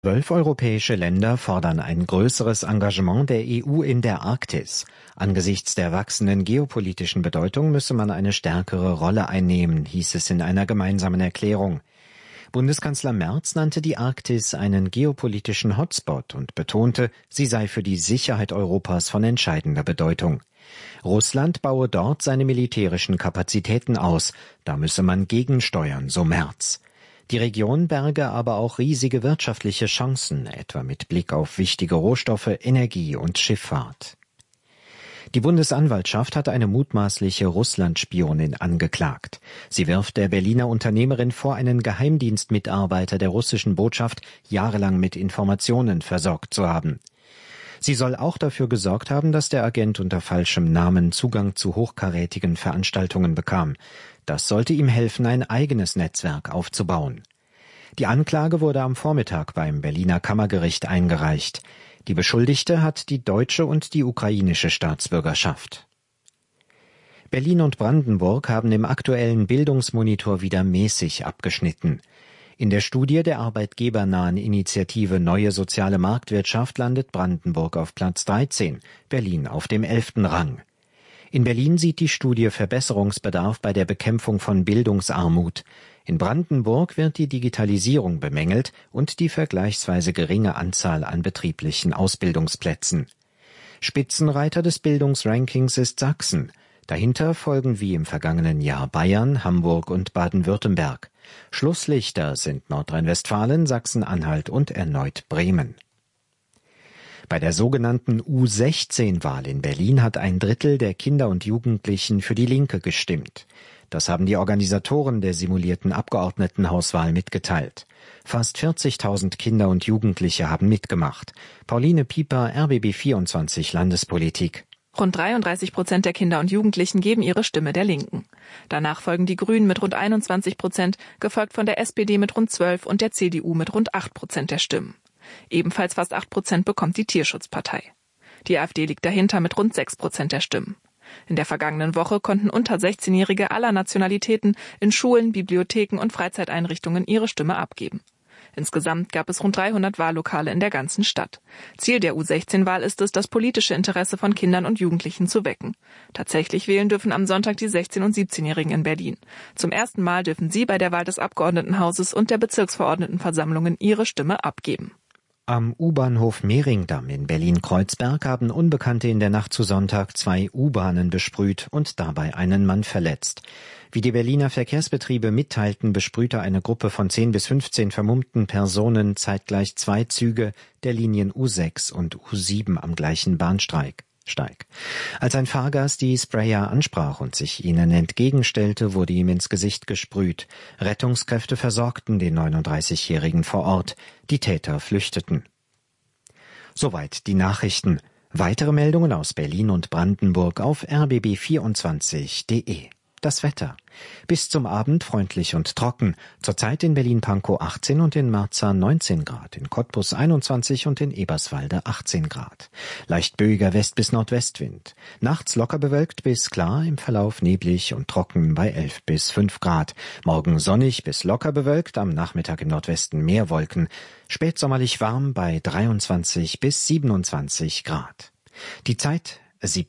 12 europäische Länder fordern ein größeres Engagement der EU in der Arktis. Angesichts der wachsenden geopolitischen Bedeutung müsse man eine stärkere Rolle einnehmen, hieß es in einer gemeinsamen Erklärung. Bundeskanzler Merz nannte die Arktis einen geopolitischen Hotspot und betonte, sie sei für die Sicherheit Europas von entscheidender Bedeutung. Russland baue dort seine militärischen Kapazitäten aus, da müsse man gegensteuern, so Merz. Die Region berge aber auch riesige wirtschaftliche Chancen, etwa mit Blick auf wichtige Rohstoffe, Energie und Schifffahrt. Die Bundesanwaltschaft hat eine mutmaßliche Russland-Spionin angeklagt. Sie wirft der Berliner Unternehmerin vor, einen Geheimdienstmitarbeiter der russischen Botschaft jahrelang mit Informationen versorgt zu haben. Sie soll auch dafür gesorgt haben, dass der Agent unter falschem Namen Zugang zu hochkarätigen Veranstaltungen bekam. Das sollte ihm helfen, ein eigenes Netzwerk aufzubauen. Die Anklage wurde am Vormittag beim Berliner Kammergericht eingereicht. Die Beschuldigte hat die deutsche und die ukrainische Staatsbürgerschaft. Berlin und Brandenburg haben im aktuellen Bildungsmonitor wieder mäßig abgeschnitten. In der Studie der arbeitgebernahen Initiative Neue Soziale Marktwirtschaft landet Brandenburg auf Platz 13, Berlin auf dem 11. Rang. In Berlin sieht die Studie Verbesserungsbedarf bei der Bekämpfung von Bildungsarmut. In Brandenburg wird die Digitalisierung bemängelt und die vergleichsweise geringe Anzahl an betrieblichen Ausbildungsplätzen. Spitzenreiter des Bildungsrankings ist Sachsen. Dahinter folgen wie im vergangenen Jahr Bayern, Hamburg und Baden-Württemberg. Schlusslichter sind Nordrhein-Westfalen, Sachsen-Anhalt und erneut Bremen. Bei der sogenannten U16-Wahl in Berlin hat 1/3 der Kinder und Jugendlichen für die Linke gestimmt. Das haben die Organisatoren der simulierten Abgeordnetenhauswahl mitgeteilt. Fast 40.000 Kinder und Jugendliche haben mitgemacht. Pauline Pieper, RBB 24 Landespolitik. Rund 33% der Kinder und Jugendlichen geben ihre Stimme der Linken. Danach folgen die Grünen mit rund 21%, gefolgt von der SPD mit rund 12% und der CDU mit rund 8% der Stimmen. Ebenfalls fast 8% bekommt die Tierschutzpartei. Die AfD liegt dahinter mit rund 6% der Stimmen. In der vergangenen Woche konnten unter 16-Jährige aller Nationalitäten in Schulen, Bibliotheken und Freizeiteinrichtungen ihre Stimme abgeben. Insgesamt gab es rund 300 Wahllokale in der ganzen Stadt. Ziel der U16-Wahl ist es, das politische Interesse von Kindern und Jugendlichen zu wecken. Tatsächlich wählen dürfen am Sonntag die 16- und 17-Jährigen in Berlin. Zum ersten Mal dürfen sie bei der Wahl des Abgeordnetenhauses und der Bezirksverordnetenversammlungen ihre Stimme abgeben. Am U-Bahnhof Mehringdamm in Berlin-Kreuzberg haben Unbekannte in der Nacht zu Sonntag 2 U-Bahnen besprüht und dabei einen Mann verletzt. Wie die Berliner Verkehrsbetriebe mitteilten, besprühte eine Gruppe von 10 bis 15 vermummten Personen zeitgleich 2 Züge der Linien U6 und U7 am gleichen Bahnsteig. Als ein Fahrgast die Sprayer ansprach und sich ihnen entgegenstellte, wurde ihm ins Gesicht gesprüht. Rettungskräfte versorgten den 39-Jährigen vor Ort. Die Täter flüchteten. Soweit die Nachrichten. Weitere Meldungen aus Berlin und Brandenburg auf rbb24.de. Das Wetter. Bis zum Abend freundlich und trocken. Zurzeit in Berlin-Pankow 18 und in Marzahn 19 Grad, in Cottbus 21 und in Eberswalde 18 Grad. Leicht böiger West- bis Nordwestwind. Nachts locker bewölkt bis klar, im Verlauf neblig und trocken bei 11 bis 5 Grad. Morgen sonnig bis locker bewölkt, am Nachmittag im Nordwesten mehr Wolken. Spätsommerlich warm bei 23 bis 27 Grad. Die Zeit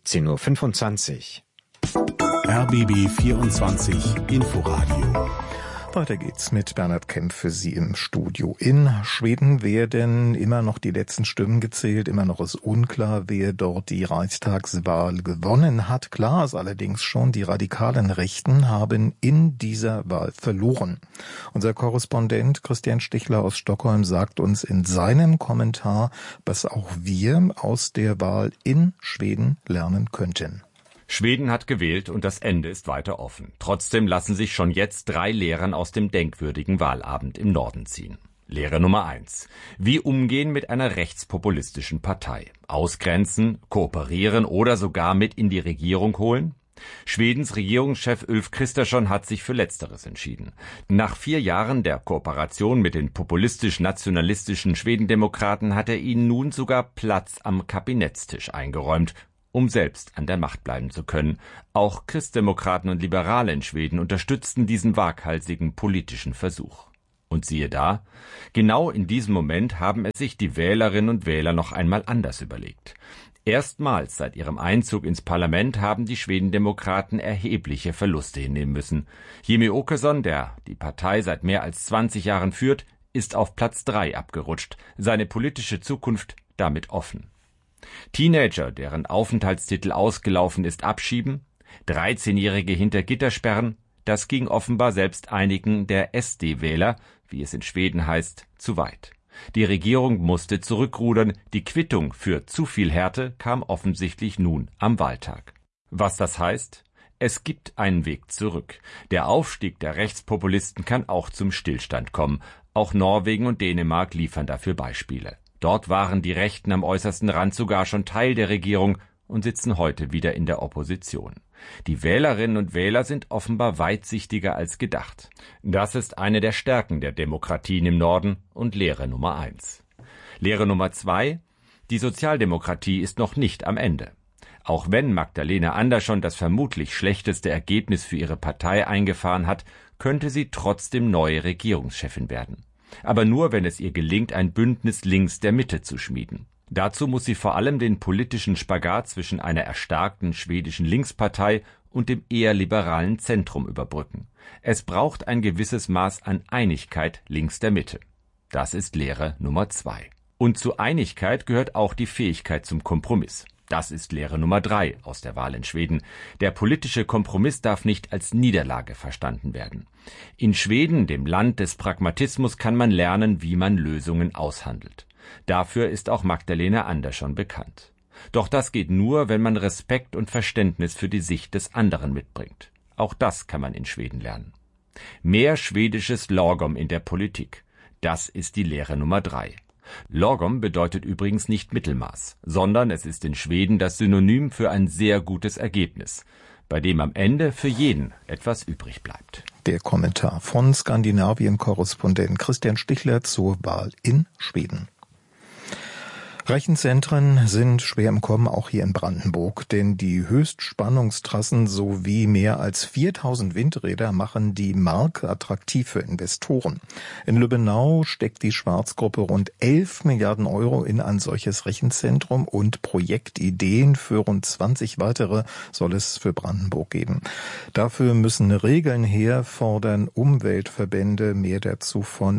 17:25 Uhr. RBB 24 Inforadio. Weiter geht's mit Bernhard Kempf für Sie im Studio. In Schweden werden immer noch die letzten Stimmen gezählt. Immer noch ist unklar, wer dort die Reichstagswahl gewonnen hat. Klar ist allerdings schon, die radikalen Rechten haben in dieser Wahl verloren. Unser Korrespondent Christian Stichler aus Stockholm sagt uns in seinem Kommentar, was auch wir aus der Wahl in Schweden lernen könnten. Schweden hat gewählt und das Ende ist weiter offen. Trotzdem lassen sich schon jetzt 3 Lehren aus dem denkwürdigen Wahlabend im Norden ziehen. Lehre Nummer 1. Wie umgehen mit einer rechtspopulistischen Partei? Ausgrenzen, kooperieren oder sogar mit in die Regierung holen? Schwedens Regierungschef Ulf Kristersson hat sich für Letzteres entschieden. Nach 4 Jahren der Kooperation mit den populistisch-nationalistischen Schwedendemokraten hat er ihnen nun sogar Platz am Kabinettstisch eingeräumt, um selbst an der Macht bleiben zu können. Auch Christdemokraten und Liberale in Schweden unterstützten diesen waghalsigen politischen Versuch. Und siehe da, genau in diesem Moment haben es sich die Wählerinnen und Wähler noch einmal anders überlegt. Erstmals seit ihrem Einzug ins Parlament haben die Schwedendemokraten erhebliche Verluste hinnehmen müssen. Jimmie Åkesson, der die Partei seit mehr als 20 Jahren führt, ist auf Platz 3 abgerutscht, seine politische Zukunft damit offen. Teenager, deren Aufenthaltstitel ausgelaufen ist, abschieben, 13-Jährige hinter Gitter sperren, das ging offenbar selbst einigen der SD-Wähler, wie es in Schweden heißt, zu weit. Die Regierung musste zurückrudern, die Quittung für zu viel Härte kam offensichtlich nun am Wahltag. Was das heißt? Es gibt einen Weg zurück. Der Aufstieg der Rechtspopulisten kann auch zum Stillstand kommen. Auch Norwegen und Dänemark liefern dafür Beispiele. Dort waren die Rechten am äußersten Rand sogar schon Teil der Regierung und sitzen heute wieder in der Opposition. Die Wählerinnen und Wähler sind offenbar weitsichtiger als gedacht. Das ist eine der Stärken der Demokratien im Norden und Lehre Nummer 1. Lehre Nummer 2: Die Sozialdemokratie ist noch nicht am Ende. Auch wenn Magdalena Andersson das vermutlich schlechteste Ergebnis für ihre Partei eingefahren hat, könnte sie trotzdem neue Regierungschefin werden. Aber nur, wenn es ihr gelingt, ein Bündnis links der Mitte zu schmieden. Dazu muss sie vor allem den politischen Spagat zwischen einer erstarkten schwedischen Linkspartei und dem eher liberalen Zentrum überbrücken. Es braucht ein gewisses Maß an Einigkeit links der Mitte. Das ist Lehre Nummer 2. Und zu Einigkeit gehört auch die Fähigkeit zum Kompromiss. Das ist Lehre Nummer 3 aus der Wahl in Schweden. Der politische Kompromiss darf nicht als Niederlage verstanden werden. In Schweden, dem Land des Pragmatismus, kann man lernen, wie man Lösungen aushandelt. Dafür ist auch Magdalena Andersson bekannt. Doch das geht nur, wenn man Respekt und Verständnis für die Sicht des anderen mitbringt. Auch das kann man in Schweden lernen. Mehr schwedisches Lagom in der Politik. Das ist die Lehre Nummer 3. Lagom bedeutet übrigens nicht Mittelmaß, sondern es ist in Schweden das Synonym für ein sehr gutes Ergebnis, bei dem am Ende für jeden etwas übrig bleibt. Der Kommentar von Skandinavien-Korrespondent Christian Stichler zur Wahl in Schweden. Rechenzentren sind schwer im Kommen, auch hier in Brandenburg, denn die Höchstspannungstrassen sowie mehr als 4000 Windräder machen die Mark attraktiv für Investoren. In Lübbenau steckt die Schwarzgruppe rund 11 Milliarden Euro in ein solches Rechenzentrum und Projektideen für rund 20 weitere soll es für Brandenburg geben. Dafür müssen Regeln her, fordern Umweltverbände. Mehr dazu von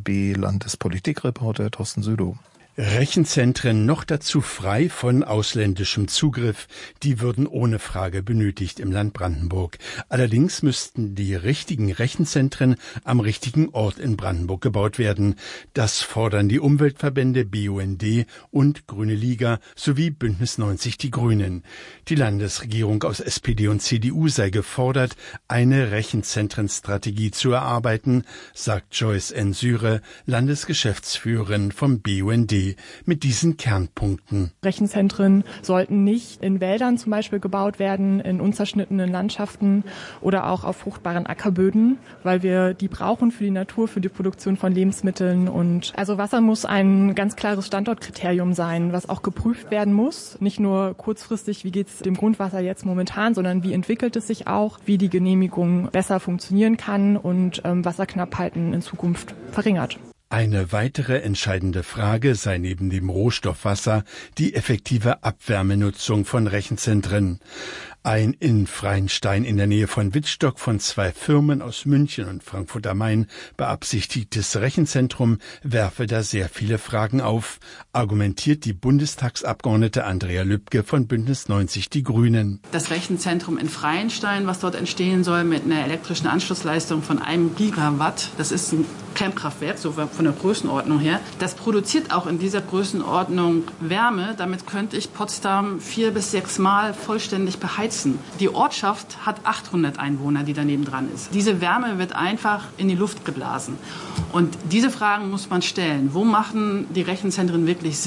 RBB-Landespolitikreporter Thorsten Südow. Rechenzentren noch dazu frei von ausländischem Zugriff, die würden ohne Frage benötigt im Land Brandenburg. Allerdings müssten die richtigen Rechenzentren am richtigen Ort in Brandenburg gebaut werden. Das fordern die Umweltverbände BUND und Grüne Liga sowie Bündnis 90 Die Grünen. Die Landesregierung aus SPD und CDU sei gefordert, eine Rechenzentrenstrategie zu erarbeiten, sagt Joyce N. Syre, Landesgeschäftsführerin vom BUND. Mit diesen Kernpunkten. Rechenzentren sollten nicht in Wäldern zum Beispiel gebaut werden, in unzerschnittenen Landschaften oder auch auf fruchtbaren Ackerböden, weil wir die brauchen für die Natur, für die Produktion von Lebensmitteln. Und also Wasser muss ein ganz klares Standortkriterium sein, was auch geprüft werden muss. Nicht nur kurzfristig, wie geht es dem Grundwasser jetzt momentan, sondern wie entwickelt es sich auch, wie die Genehmigung besser funktionieren kann und Wasserknappheiten in Zukunft verringert. Eine weitere entscheidende Frage sei neben dem Rohstoff Wasser die effektive Abwärmenutzung von Rechenzentren. Ein in Freienstein in der Nähe von Wittstock von 2 Firmen aus München und Frankfurt am Main beabsichtigtes Rechenzentrum werfe da sehr viele Fragen auf, argumentiert die Bundestagsabgeordnete Andrea Lübke von Bündnis 90 Die Grünen. Das Rechenzentrum in Freienstein, was dort entstehen soll mit einer elektrischen Anschlussleistung von 1 Gigawatt, das ist ein Kernkraftwerk, so von der Größenordnung her. Das produziert auch in dieser Größenordnung Wärme. Damit könnte ich Potsdam 4 bis 6 Mal vollständig beheizen. Die Ortschaft hat 800 Einwohner, die daneben dran ist. Diese Wärme wird einfach in die Luft geblasen. Und diese Fragen muss man stellen. Wo machen die Rechenzentren wirklich Sinn?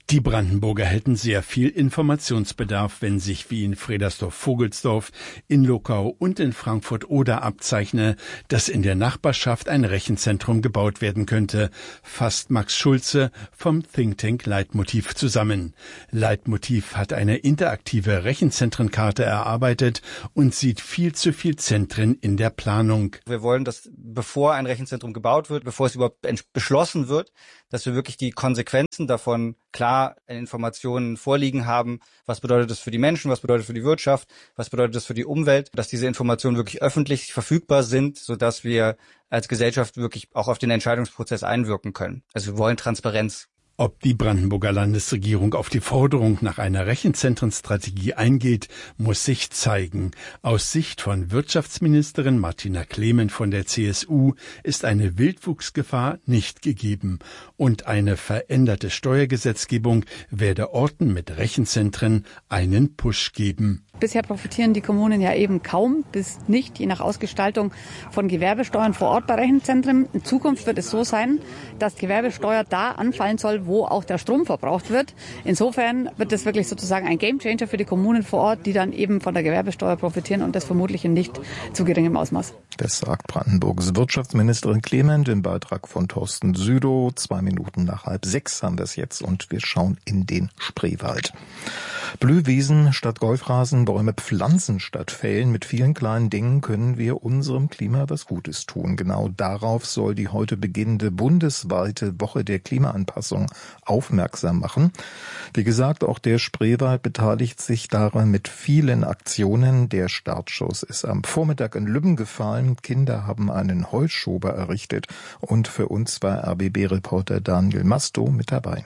Die Brandenburger hätten sehr viel Informationsbedarf, wenn sich wie in Fredersdorf-Vogelsdorf, in Luckau und in Frankfurt-Oder abzeichne, dass in der Nachbarschaft ein Rechenzentrum gebaut werden könnte, fasst Max Schulze vom Think Tank Leitmotiv zusammen. Leitmotiv hat eine interaktive Rechenzentrenkarte erarbeitet und sieht viel zu viel Zentren in der Planung. Wir wollen, dass bevor ein Rechenzentrum gebaut wird, bevor es überhaupt beschlossen wird, dass wir wirklich die Konsequenzen davon klar in Informationen vorliegen haben. Was bedeutet das für die Menschen? Was bedeutet das für die Wirtschaft? Was bedeutet das für die Umwelt? Dass diese Informationen wirklich öffentlich verfügbar sind, sodass wir als Gesellschaft wirklich auch auf den Entscheidungsprozess einwirken können. Also wir wollen Transparenz. Ob die Brandenburger Landesregierung auf die Forderung nach einer Rechenzentrenstrategie eingeht, muss sich zeigen. Aus Sicht von Wirtschaftsministerin Martina Clement von der CSU ist eine Wildwuchsgefahr nicht gegeben. Und eine veränderte Steuergesetzgebung werde Orten mit Rechenzentren einen Push geben. Bisher profitieren die Kommunen ja eben kaum bis nicht, je nach Ausgestaltung von Gewerbesteuern vor Ort bei Rechenzentren. In Zukunft wird es so sein, dass Gewerbesteuer da anfallen soll, wo auch der Strom verbraucht wird. Insofern wird es wirklich sozusagen ein Gamechanger für die Kommunen vor Ort, die dann eben von der Gewerbesteuer profitieren und das vermutlich in nicht zu geringem Ausmaß. Das sagt Brandenburgs Wirtschaftsministerin Clement im Beitrag von Thorsten Südow. 2 Minuten nach 5:30 haben wir es jetzt und wir schauen in den Spreewald. Blühwiesen statt Golfrasen, Bäume pflanzen statt fällen. Mit vielen kleinen Dingen können wir unserem Klima was Gutes tun. Genau darauf soll die heute beginnende bundesweite Woche der Klimaanpassung aufmerksam machen. Wie gesagt, auch der Spreewald beteiligt sich daran mit vielen Aktionen. Der Startschuss ist am Vormittag in Lübben gefallen. Kinder haben einen Heuschober errichtet und für uns war RBB-Reporter Daniel Masto mit dabei.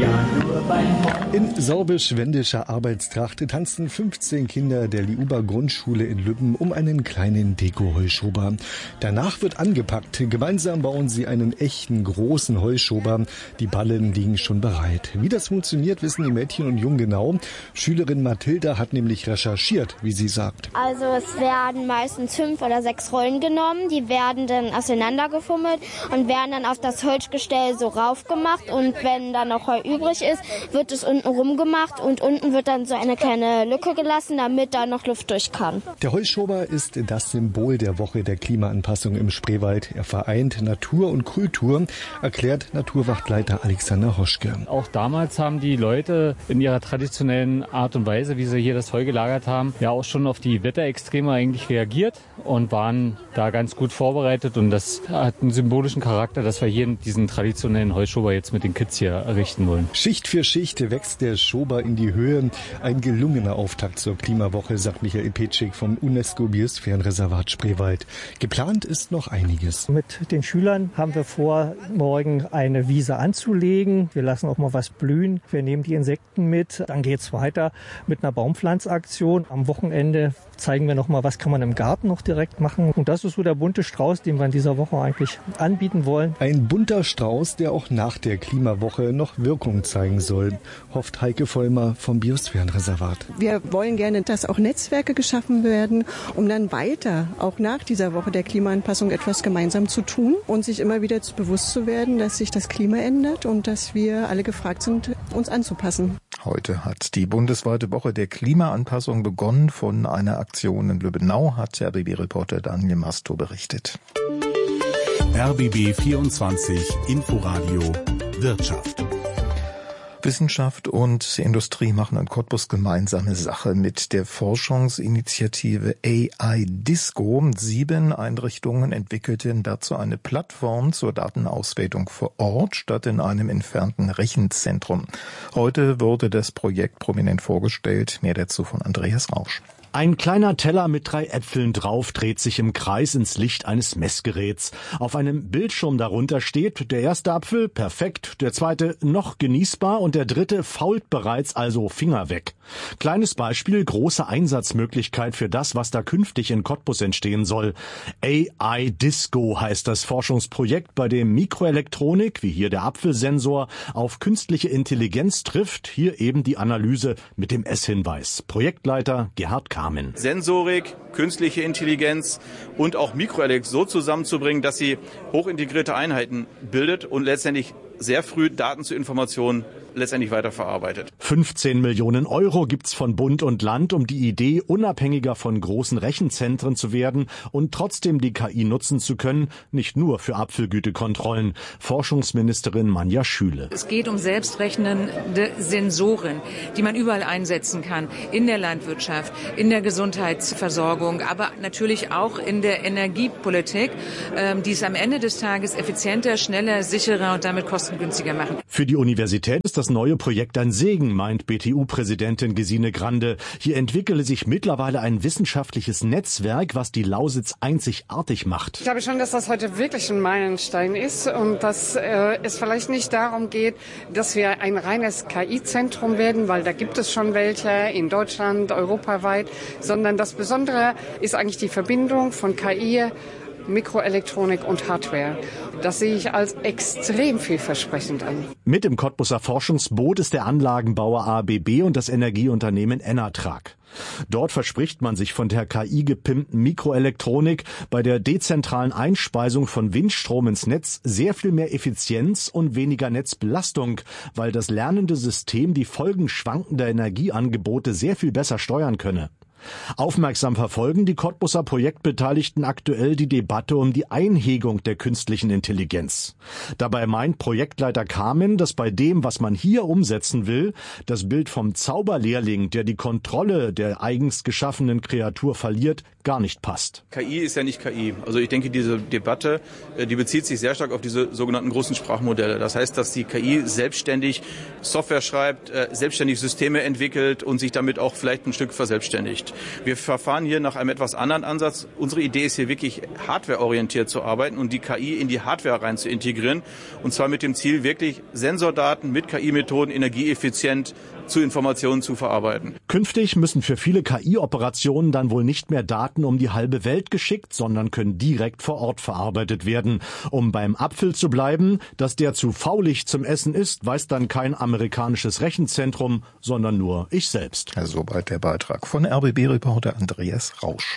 In sorbisch-wendischer Arbeitstracht tanzten 15 Kinder der Liuba-Grundschule in Lübben um einen kleinen Deko-Heuschober. Danach wird angepackt. Gemeinsam bauen sie einen echten großen Heuschober. Die Ballen liegen schon bereit. Wie das funktioniert, wissen die Mädchen und Jungen genau. Schülerin Mathilda hat nämlich recherchiert, wie sie sagt. Also es werden meistens 5 oder 6 Rollen genommen. Die werden dann auseinandergefummelt und werden dann auf das Holzgestell so raufgemacht. Und wenn dann noch Heu übrig ist, wird es unten rumgemacht und unten wird dann so eine kleine Lücke gelassen, damit da noch Luft durch kann. Der Heuschober ist das Symbol der Woche der Klimaanpassung im Spreewald. Er vereint Natur und Kultur, erklärt Naturwachtleiter Alexander Hoschke. Auch damals haben die Leute in ihrer traditionellen Art und Weise, wie sie hier das Heu gelagert haben, ja auch schon auf die Wetterextreme eigentlich reagiert und waren da ganz gut vorbereitet. Und das hat einen symbolischen Charakter, dass wir hier diesen traditionellen Heuschober jetzt mit den Kids hier errichten wollen. Schicht für Schicht wächst der Schober in die Höhe. Ein gelungener Auftakt zur Klimawoche, sagt Michael Petschig vom UNESCO-Biosphärenreservat Spreewald. Geplant ist noch einiges. Mit den Schülern haben wir vor, morgen eine Wiese anzulegen. Wir lassen auch mal was blühen. Wir nehmen die Insekten mit. Dann geht's weiter mit einer Baumpflanzaktion. Am Wochenende zeigen wir noch mal, was kann man im Garten noch direkt machen. Und das ist so der bunte Strauß, den wir in dieser Woche eigentlich anbieten wollen. Ein bunter Strauß, der auch nach der Klimawoche noch Wirkung zeigen soll, hofft Heike Vollmer vom Biosphärenreservat. Wir wollen gerne, dass auch Netzwerke geschaffen werden, um dann weiter, auch nach dieser Woche der Klimaanpassung, etwas gemeinsam zu tun und sich immer wieder bewusst zu werden, dass sich das Klima ändert und dass wir alle gefragt sind, uns anzupassen. Heute hat die bundesweite Woche der Klimaanpassung begonnen. Von einer Aktion in Lübbenau hat RBB-Reporter Daniel Masto berichtet. RBB 24 Inforadio Wirtschaft. Wissenschaft und Industrie machen in Cottbus gemeinsame Sache mit der Forschungsinitiative AI Disco. 7 Einrichtungen entwickelten dazu eine Plattform zur Datenauswertung vor Ort statt in einem entfernten Rechenzentrum. Heute wurde das Projekt prominent vorgestellt. Mehr dazu von Andreas Rausch. Ein kleiner Teller mit 3 Äpfeln drauf dreht sich im Kreis ins Licht eines Messgeräts. Auf einem Bildschirm darunter steht, der erste Apfel perfekt, der zweite noch genießbar und der dritte fault bereits, also Finger weg. Kleines Beispiel, große Einsatzmöglichkeit für das, was da künftig in Cottbus entstehen soll. AI Disco heißt das Forschungsprojekt, bei dem Mikroelektronik, wie hier der Apfelsensor, auf künstliche Intelligenz trifft. Hier eben die Analyse mit dem S-Hinweis. Projektleiter Gerhard K. Sensorik, künstliche Intelligenz und auch Mikroelektronik so zusammenzubringen, dass sie hochintegrierte Einheiten bildet und letztendlich sehr früh Daten zu Informationen letztendlich weiterverarbeitet. 15 Millionen Euro gibt's von Bund und Land, um die Idee, unabhängiger von großen Rechenzentren zu werden und trotzdem die KI nutzen zu können, nicht nur für Apfelgütekontrollen. Forschungsministerin Manja Schüle. Es geht um selbstrechnende Sensoren, die man überall einsetzen kann, in der Landwirtschaft, in der Gesundheitsversorgung, aber natürlich auch in der Energiepolitik, die es am Ende des Tages effizienter, schneller, sicherer und damit kostengünstiger machen. Für die Universität ist das neue Projekt ein Segen, meint BTU-Präsidentin Gesine Grande. Hier entwickele sich mittlerweile ein wissenschaftliches Netzwerk, was die Lausitz einzigartig macht. Ich glaube schon, dass das heute wirklich ein Meilenstein ist und dass es vielleicht nicht darum geht, dass wir ein reines KI-Zentrum werden, weil da gibt es schon welche in Deutschland, europaweit, sondern das Besondere ist eigentlich die Verbindung von KI, Mikroelektronik und Hardware. Das sehe ich als extrem vielversprechend an. Mit dem Cottbuser Forschungsboot ist der Anlagenbauer ABB und das Energieunternehmen Enatrag. Dort verspricht man sich von der KI-gepimpten Mikroelektronik bei der dezentralen Einspeisung von Windstrom ins Netz sehr viel mehr Effizienz und weniger Netzbelastung, weil das lernende System die Folgen schwankender Energieangebote sehr viel besser steuern könne. Aufmerksam verfolgen die Cottbuser Projektbeteiligten aktuell die Debatte um die Einhegung der künstlichen Intelligenz. Dabei meint Projektleiter Kamen, dass bei dem, was man hier umsetzen will, das Bild vom Zauberlehrling, der die Kontrolle der eigens geschaffenen Kreatur verliert, gar nicht passt. KI ist ja nicht KI. Also ich denke, diese Debatte, die bezieht sich sehr stark auf diese sogenannten großen Sprachmodelle. Das heißt, dass die KI selbstständig Software schreibt, selbstständig Systeme entwickelt und sich damit auch vielleicht ein Stück verselbstständigt. Wir verfahren hier nach einem etwas anderen Ansatz. Unsere Idee ist hier wirklich hardwareorientiert zu arbeiten und die KI in die Hardware rein zu integrieren. Und zwar mit dem Ziel, wirklich Sensordaten mit KI-Methoden energieeffizient zu Informationen zu verarbeiten. Künftig müssen für viele KI-Operationen dann wohl nicht mehr Daten um die halbe Welt geschickt, sondern können direkt vor Ort verarbeitet werden. Um beim Apfel zu bleiben, dass der zu faulig zum Essen ist, weiß dann kein amerikanisches Rechenzentrum, sondern nur ich selbst. Soweit der Beitrag von RBB-Reporter Andreas Rausch.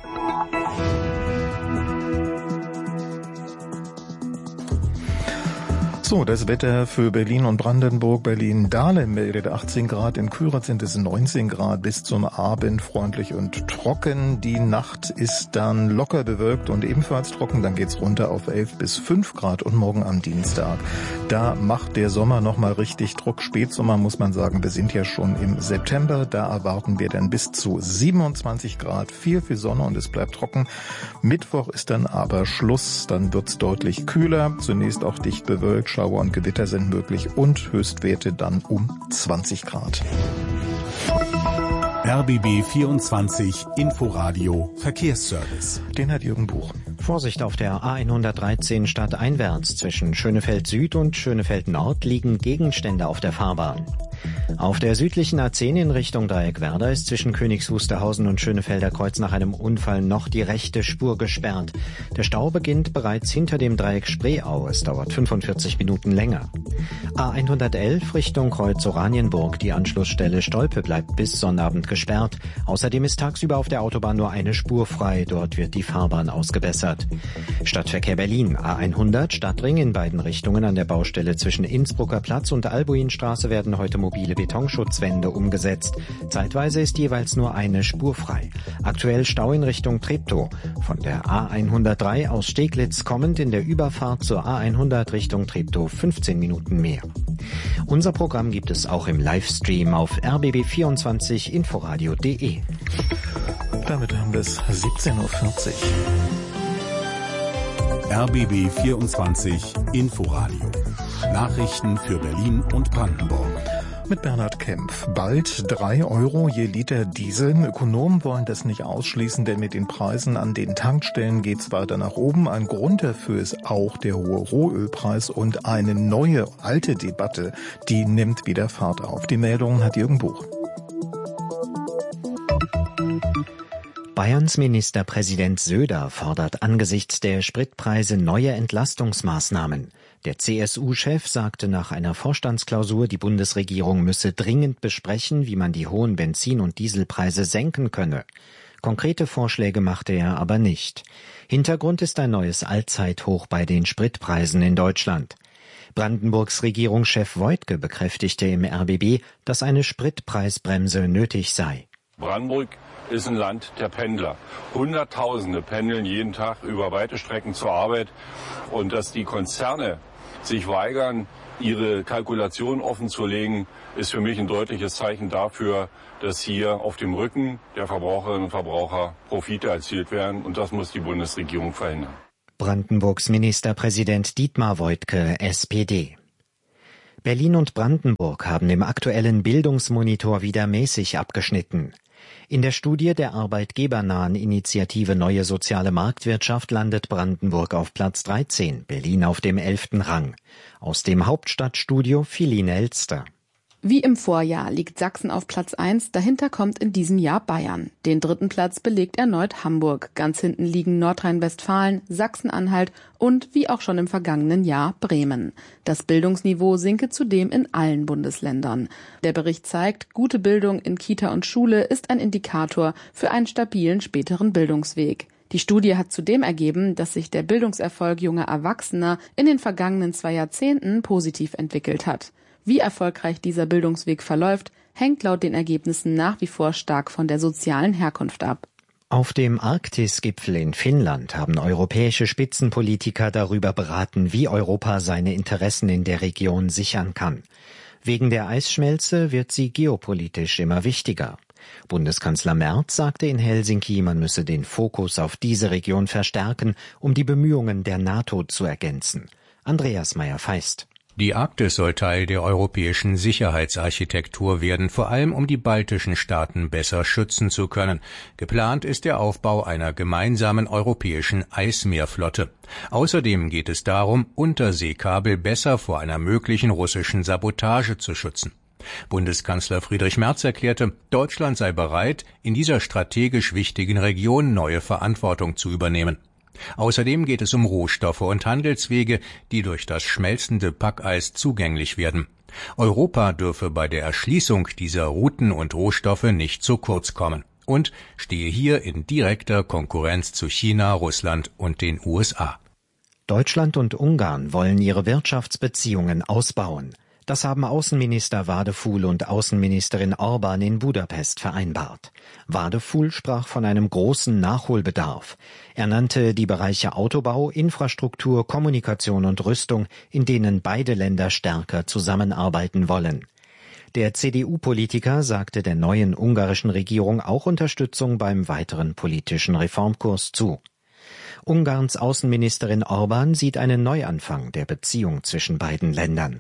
So, das Wetter für Berlin und Brandenburg. Berlin-Dahlem meldet 18 Grad, in Küritz sind es 19 Grad, bis zum Abend freundlich und trocken. Die Nacht ist dann locker bewölkt und ebenfalls trocken, dann geht's runter auf 11 bis 5 Grad und morgen am Dienstag. Da macht der Sommer nochmal richtig Druck. Spätsommer muss man sagen, wir sind ja schon im September, da erwarten wir dann bis zu 27 Grad, viel Sonne und es bleibt trocken. Mittwoch ist dann aber Schluss, dann wird's deutlich kühler, zunächst auch dicht bewölkt. Schauer und Gewitter sind möglich und Höchstwerte dann um 20 Grad. RBB 24 Inforadio Verkehrsservice. Den hat Jürgen Buch. Vorsicht auf der A113 stadteinwärts. Zwischen Schönefeld Süd und Schönefeld Nord liegen Gegenstände auf der Fahrbahn. Auf der südlichen A10 in Richtung Dreieck-Werder ist zwischen Königs Wusterhausen und Schönefelder Kreuz nach einem Unfall noch die rechte Spur gesperrt. Der Stau beginnt bereits hinter dem Dreieck Spreeau. Es dauert 45 Minuten länger. A111 Richtung Kreuz Oranienburg. Die Anschlussstelle Stolpe bleibt bis Sonnabend gesperrt. Außerdem ist tagsüber auf der Autobahn nur eine Spur frei. Dort wird die Fahrbahn ausgebessert. Stadtverkehr Berlin. A100 Stadtring in beiden Richtungen an der Baustelle zwischen Innsbrucker Platz und Albuinstraße werden heute mobile Betonschutzwände umgesetzt. Zeitweise ist jeweils nur eine Spur frei. Aktuell Stau in Richtung Treptow. Von der A103 aus Steglitz kommend in der Überfahrt zur A100 Richtung Treptow 15 Minuten mehr. Unser Programm gibt es auch im Livestream auf rbb24inforadio.de. Damit haben wir es 17:40 Uhr. RBB 24 Inforadio. Nachrichten für Berlin und Brandenburg. Mit Bernhard Kempf. Bald 3 Euro je Liter Diesel. Ökonomen wollen das nicht ausschließen, denn mit den Preisen an den Tankstellen geht's weiter nach oben. Ein Grund dafür ist auch der hohe Rohölpreis und eine neue, alte Debatte, die nimmt wieder Fahrt auf. Die Meldung hat Jürgen Buch. Bayerns Ministerpräsident Söder fordert angesichts der Spritpreise neue Entlastungsmaßnahmen. Der CSU-Chef sagte nach einer Vorstandsklausur, die Bundesregierung müsse dringend besprechen, wie man die hohen Benzin- und Dieselpreise senken könne. Konkrete Vorschläge machte er aber nicht. Hintergrund ist ein neues Allzeithoch bei den Spritpreisen in Deutschland. Brandenburgs Regierungschef Woidke bekräftigte im RBB, dass eine Spritpreisbremse nötig sei. Brandenburg ist ein Land der Pendler. Hunderttausende pendeln jeden Tag über weite Strecken zur Arbeit. Und dass die Konzerne sich weigern, ihre Kalkulation offenzulegen, ist für mich ein deutliches Zeichen dafür, dass hier auf dem Rücken der Verbraucherinnen und Verbraucher Profite erzielt werden. Und das muss die Bundesregierung verhindern. Brandenburgs Ministerpräsident Dietmar Woidke, SPD. Berlin und Brandenburg haben im aktuellen Bildungsmonitor wieder mäßig abgeschnitten. In der Studie der arbeitgebernahen Initiative Neue Soziale Marktwirtschaft landet Brandenburg auf Platz 13, Berlin auf dem 11. Rang. Aus dem Hauptstadtstudio Philine Elster. Wie im Vorjahr liegt Sachsen auf Platz 1, dahinter kommt in diesem Jahr Bayern. Den 3. Platz belegt erneut Hamburg. Ganz hinten liegen Nordrhein-Westfalen, Sachsen-Anhalt und, wie auch schon im vergangenen Jahr, Bremen. Das Bildungsniveau sinke zudem in allen Bundesländern. Der Bericht zeigt, gute Bildung in Kita und Schule ist ein Indikator für einen stabilen späteren Bildungsweg. Die Studie hat zudem ergeben, dass sich der Bildungserfolg junger Erwachsener in den vergangenen 2 Jahrzehnten positiv entwickelt hat. Wie erfolgreich dieser Bildungsweg verläuft, hängt laut den Ergebnissen nach wie vor stark von der sozialen Herkunft ab. Auf dem Arktis-Gipfel in Finnland haben europäische Spitzenpolitiker darüber beraten, wie Europa seine Interessen in der Region sichern kann. Wegen der Eisschmelze wird sie geopolitisch immer wichtiger. Bundeskanzler Merz sagte in Helsinki, man müsse den Fokus auf diese Region verstärken, um die Bemühungen der NATO zu ergänzen. Andreas Meyer-Feist. Die Arktis soll Teil der europäischen Sicherheitsarchitektur werden, vor allem um die baltischen Staaten besser schützen zu können. Geplant ist der Aufbau einer gemeinsamen europäischen Eismeerflotte. Außerdem geht es darum, Unterseekabel besser vor einer möglichen russischen Sabotage zu schützen. Bundeskanzler Friedrich Merz erklärte, Deutschland sei bereit, in dieser strategisch wichtigen Region neue Verantwortung zu übernehmen. Außerdem geht es um Rohstoffe und Handelswege, die durch das schmelzende Packeis zugänglich werden. Europa dürfe bei der Erschließung dieser Routen und Rohstoffe nicht zu kurz kommen und stehe hier in direkter Konkurrenz zu China, Russland und den USA. Deutschland und Ungarn wollen ihre Wirtschaftsbeziehungen ausbauen. Das haben Außenminister Wadefuhl und Außenministerin Orban in Budapest vereinbart. Wadefuhl sprach von einem großen Nachholbedarf. Er nannte die Bereiche Autobau, Infrastruktur, Kommunikation und Rüstung, in denen beide Länder stärker zusammenarbeiten wollen. Der CDU-Politiker sagte der neuen ungarischen Regierung auch Unterstützung beim weiteren politischen Reformkurs zu. Ungarns Außenministerin Orban sieht einen Neuanfang der Beziehung zwischen beiden Ländern.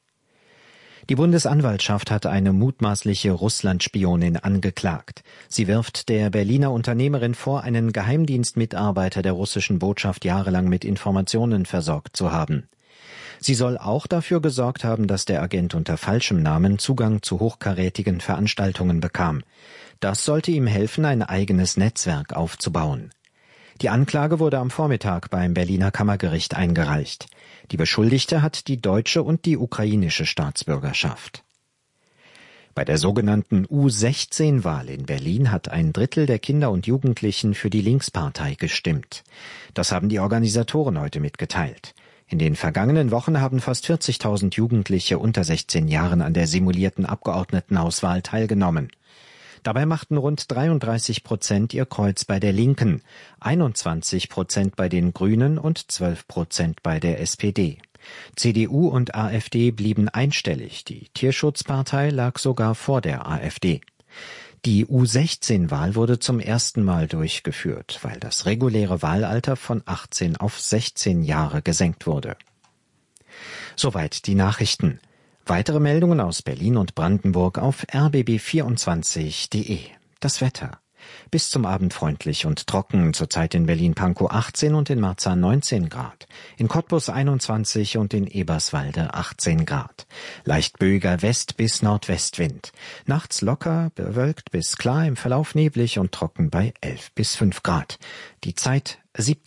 Die Bundesanwaltschaft hat eine mutmaßliche Russlandspionin angeklagt. Sie wirft der Berliner Unternehmerin vor, einen Geheimdienstmitarbeiter der russischen Botschaft jahrelang mit Informationen versorgt zu haben. Sie soll auch dafür gesorgt haben, dass der Agent unter falschem Namen Zugang zu hochkarätigen Veranstaltungen bekam. Das sollte ihm helfen, ein eigenes Netzwerk aufzubauen. Die Anklage wurde am Vormittag beim Berliner Kammergericht eingereicht. Die Beschuldigte hat die deutsche und die ukrainische Staatsbürgerschaft. Bei der sogenannten U16-Wahl in Berlin hat 1/3 der Kinder und Jugendlichen für die Linkspartei gestimmt. Das haben die Organisatoren heute mitgeteilt. In den vergangenen Wochen haben fast 40.000 Jugendliche unter 16 Jahren an der simulierten Abgeordnetenhauswahl teilgenommen. Dabei machten rund 33% ihr Kreuz bei der Linken, 21% bei den Grünen und 12% bei der SPD. CDU und AfD blieben einstellig, die Tierschutzpartei lag sogar vor der AfD. Die U16-Wahl wurde zum ersten Mal durchgeführt, weil das reguläre Wahlalter von 18 auf 16 Jahre gesenkt wurde. Soweit die Nachrichten. Weitere Meldungen aus Berlin und Brandenburg auf rbb24.de. Das Wetter. Bis zum Abend freundlich und trocken, zurzeit in Berlin-Pankow 18 und in Marzahn 19 Grad. In Cottbus 21 und in Eberswalde 18 Grad. Leicht böiger West- bis Nordwestwind. Nachts locker, bewölkt bis klar, im Verlauf neblig und trocken bei 11 bis 5 Grad. Die Zeit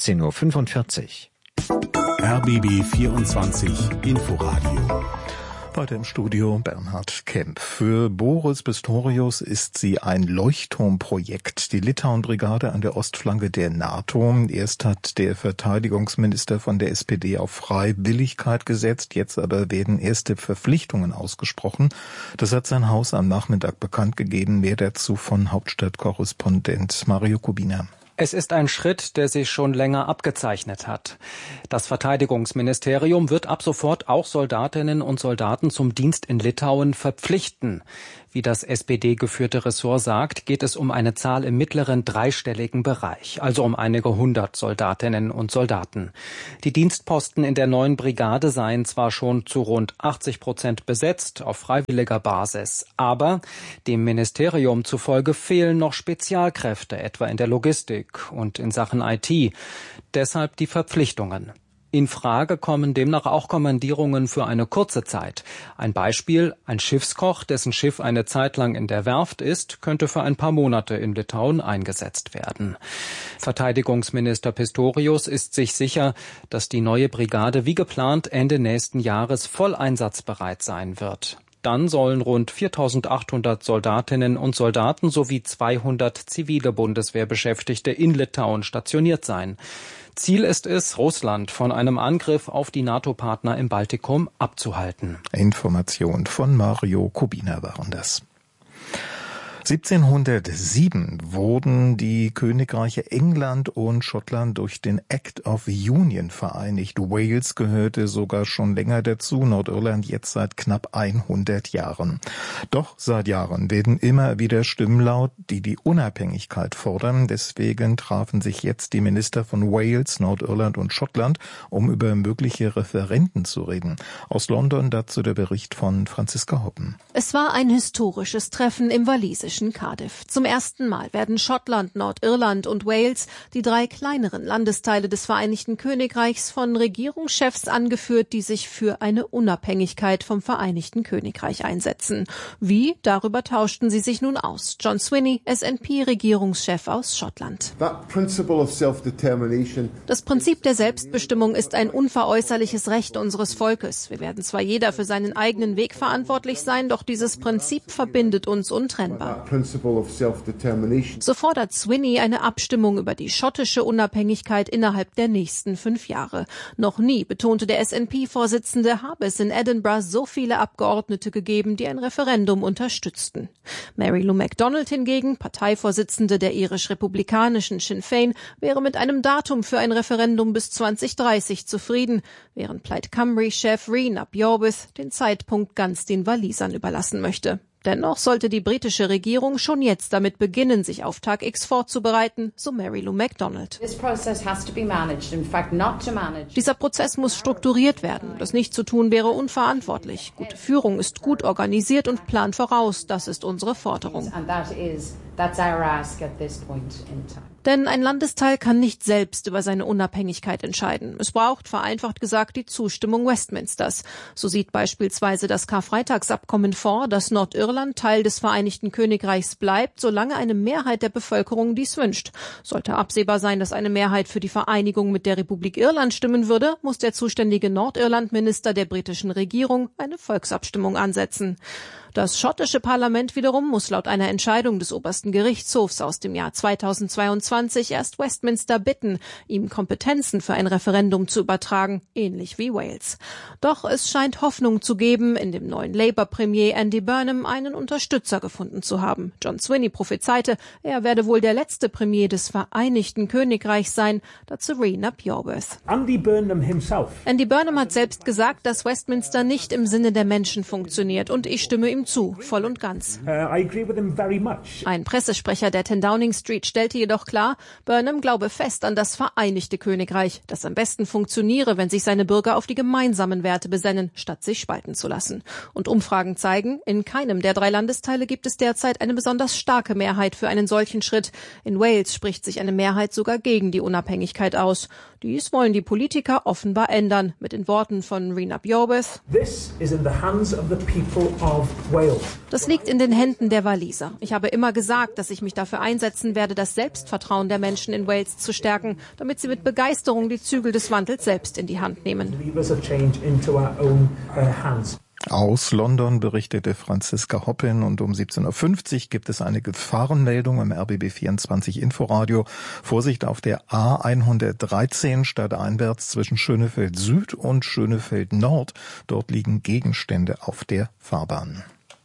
17:45 Uhr. RBB 24 Inforadio Heute im Studio Bernhard Kempf. Für Boris Pistorius ist sie ein Leuchtturmprojekt, die Litauen-Brigade an der Ostflanke der NATO. Erst hat der Verteidigungsminister von der SPD auf Freiwilligkeit gesetzt, jetzt aber werden erste Verpflichtungen ausgesprochen. Das hat sein Haus am Nachmittag bekannt gegeben. Mehr dazu von Hauptstadtkorrespondent Mario Kubina. Es ist ein Schritt, der sich schon länger abgezeichnet hat. Das Verteidigungsministerium wird ab sofort auch Soldatinnen und Soldaten zum Dienst in Litauen verpflichten. Wie das SPD-geführte Ressort sagt, geht es um eine Zahl im mittleren dreistelligen Bereich, also um einige 100 Soldatinnen und Soldaten. Die Dienstposten in der neuen Brigade seien zwar schon zu rund 80% besetzt, auf freiwilliger Basis, aber dem Ministerium zufolge fehlen noch Spezialkräfte, etwa in der Logistik und in Sachen IT. Deshalb die Verpflichtungen. In Frage kommen demnach auch Kommandierungen für eine kurze Zeit. Ein Beispiel: ein Schiffskoch, dessen Schiff eine Zeit lang in der Werft ist, könnte für ein paar Monate in Litauen eingesetzt werden. Verteidigungsminister Pistorius ist sich sicher, dass die neue Brigade wie geplant Ende nächsten Jahres voll einsatzbereit sein wird. Dann sollen rund 4.800 Soldatinnen und Soldaten sowie 200 zivile Bundeswehrbeschäftigte in Litauen stationiert sein. Ziel ist es, Russland von einem Angriff auf die NATO-Partner im Baltikum abzuhalten. Information von Mario Kubina waren das. 1707 wurden die Königreiche England und Schottland durch den Act of Union vereinigt. Wales gehörte sogar schon länger dazu, Nordirland jetzt seit knapp 100 Jahren. Doch seit Jahren werden immer wieder Stimmen laut, die die Unabhängigkeit fordern. Deswegen trafen sich jetzt die Minister von Wales, Nordirland und Schottland, um über mögliche Referenden zu reden. Aus London dazu der Bericht von Franziska Hoppen. Es war ein historisches Treffen im walisischen Cardiff. Zum ersten Mal werden Schottland, Nordirland und Wales, die drei kleineren Landesteile des Vereinigten Königreichs, von Regierungschefs angeführt, die sich für eine Unabhängigkeit vom Vereinigten Königreich einsetzen. Wie? Darüber tauschten sie sich nun aus. John Swinney, SNP-Regierungschef aus Schottland. Das Prinzip der Selbstbestimmung ist ein unveräußerliches Recht unseres Volkes. Wir werden zwar jeder für seinen eigenen Weg verantwortlich sein, doch dieses Prinzip verbindet uns untrennbar. So fordert Swinney eine Abstimmung über die schottische Unabhängigkeit innerhalb der nächsten 5 Jahre. Noch nie, betonte der SNP-Vorsitzende, habe es in Edinburgh so viele Abgeordnete gegeben, die ein Referendum unterstützten. Mary Lou MacDonald hingegen, Parteivorsitzende der irisch-republikanischen Sinn Féin, wäre mit einem Datum für ein Referendum bis 2030 zufrieden, während Plaid Cymru-Chef Rhys ap Iorwerth den Zeitpunkt ganz den Walisern überlassen möchte. Dennoch sollte die britische Regierung schon jetzt damit beginnen, sich auf Tag X vorzubereiten, so Mary Lou MacDonald. Dieser Prozess muss strukturiert werden. Das nicht zu tun wäre unverantwortlich. Gute Führung ist gut organisiert und plant voraus. Das ist unsere Forderung. Denn ein Landesteil kann nicht selbst über seine Unabhängigkeit entscheiden. Es braucht, vereinfacht gesagt, die Zustimmung Westminsters. So sieht beispielsweise das Karfreitagsabkommen vor, dass Nordirland Teil des Vereinigten Königreichs bleibt, solange eine Mehrheit der Bevölkerung dies wünscht. Sollte absehbar sein, dass eine Mehrheit für die Vereinigung mit der Republik Irland stimmen würde, muss der zuständige Nordirland-Minister der britischen Regierung eine Volksabstimmung ansetzen. Das schottische Parlament wiederum muss laut einer Entscheidung des obersten Gerichtshofs aus dem Jahr 2022 erst Westminster bitten, ihm Kompetenzen für ein Referendum zu übertragen, ähnlich wie Wales. Doch es scheint Hoffnung zu geben, in dem neuen Labour-Premier Andy Burnham einen Unterstützer gefunden zu haben. John Swinney prophezeite, er werde wohl der letzte Premier des Vereinigten Königreichs sein, dazu Rhys ap Iorwerth. Andy Burnham hat selbst gesagt, dass Westminster nicht im Sinne der Menschen funktioniert, und ich stimme ihm zu, voll und ganz. Ein Pressesprecher der 10 Downing Street stellte jedoch klar, Burnham glaube fest an das Vereinigte Königreich, das am besten funktioniere, wenn sich seine Bürger auf die gemeinsamen Werte besennen, statt sich spalten zu lassen. Und Umfragen zeigen, in keinem der 3 Landesteile gibt es derzeit eine besonders starke Mehrheit für einen solchen Schritt. In Wales spricht sich eine Mehrheit sogar gegen die Unabhängigkeit aus. Dies wollen die Politiker offenbar ändern. Mit den Worten von Rhys ap Iorwerth: Das liegt in den Händen der Waliser. Ich habe immer gesagt, dass ich mich dafür einsetzen werde, das Selbstvertrauen der Menschen in Wales zu stärken, damit sie mit Begeisterung die Zügel des Wandels selbst in die Hand nehmen. Aus London berichtete Franziska Hoppen und um 17.50 Uhr gibt es eine Gefahrenmeldung im RBB24 Inforadio. Vorsicht auf der A113 stadteinwärts zwischen Schönefeld Süd und Schönefeld Nord. Dort liegen Gegenstände auf der Fahrbahn.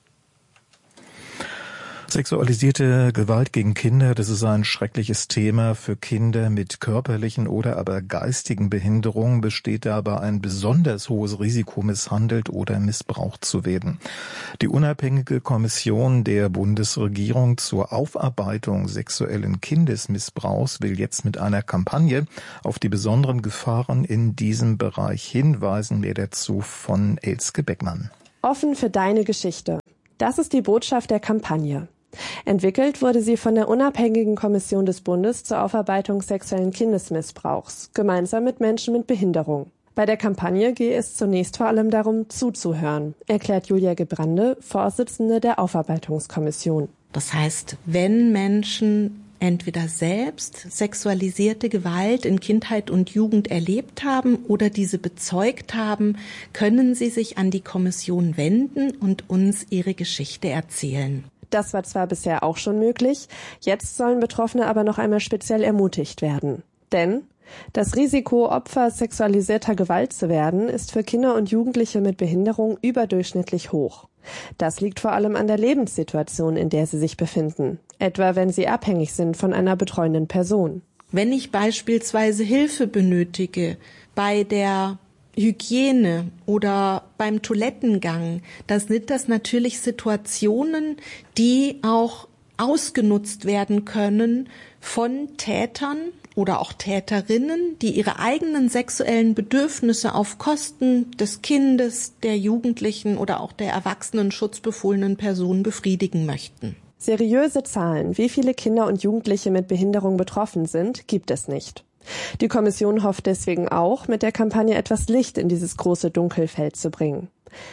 Sexualisierte Gewalt gegen Kinder, das ist ein schreckliches Thema. Für Kinder mit körperlichen oder aber geistigen Behinderungen besteht dabei ein besonders hohes Risiko, misshandelt oder missbraucht zu werden. Die unabhängige Kommission der Bundesregierung zur Aufarbeitung sexuellen Kindesmissbrauchs will jetzt mit einer Kampagne auf die besonderen Gefahren in diesem Bereich hinweisen. Mehr dazu von Elske Beckmann. Offen für deine Geschichte. Das ist die Botschaft der Kampagne. Entwickelt wurde sie von der unabhängigen Kommission des Bundes zur Aufarbeitung sexuellen Kindesmissbrauchs, gemeinsam mit Menschen mit Behinderung. Bei der Kampagne gehe es zunächst vor allem darum, zuzuhören, erklärt Julia Gebrande, Vorsitzende der Aufarbeitungskommission. Das heißt, wenn Menschen entweder selbst sexualisierte Gewalt in Kindheit und Jugend erlebt haben oder diese bezeugt haben, können sie sich an die Kommission wenden und uns ihre Geschichte erzählen. Das war zwar bisher auch schon möglich, jetzt sollen Betroffene aber noch einmal speziell ermutigt werden. Denn das Risiko, Opfer sexualisierter Gewalt zu werden, ist für Kinder und Jugendliche mit Behinderung überdurchschnittlich hoch. Das liegt vor allem an der Lebenssituation, in der sie sich befinden, etwa wenn sie abhängig sind von einer betreuenden Person. Wenn ich beispielsweise Hilfe benötige bei der Hygiene oder beim Toilettengang, das sind das natürlich Situationen, die auch ausgenutzt werden können von Tätern oder auch Täterinnen, die ihre eigenen sexuellen Bedürfnisse auf Kosten des Kindes, der Jugendlichen oder auch der erwachsenen schutzbefohlenen Person befriedigen möchten. Seriöse Zahlen, wie viele Kinder und Jugendliche mit Behinderung betroffen sind, gibt es nicht. Die Kommission hofft deswegen auch, mit der Kampagne etwas Licht in dieses große Dunkelfeld zu bringen.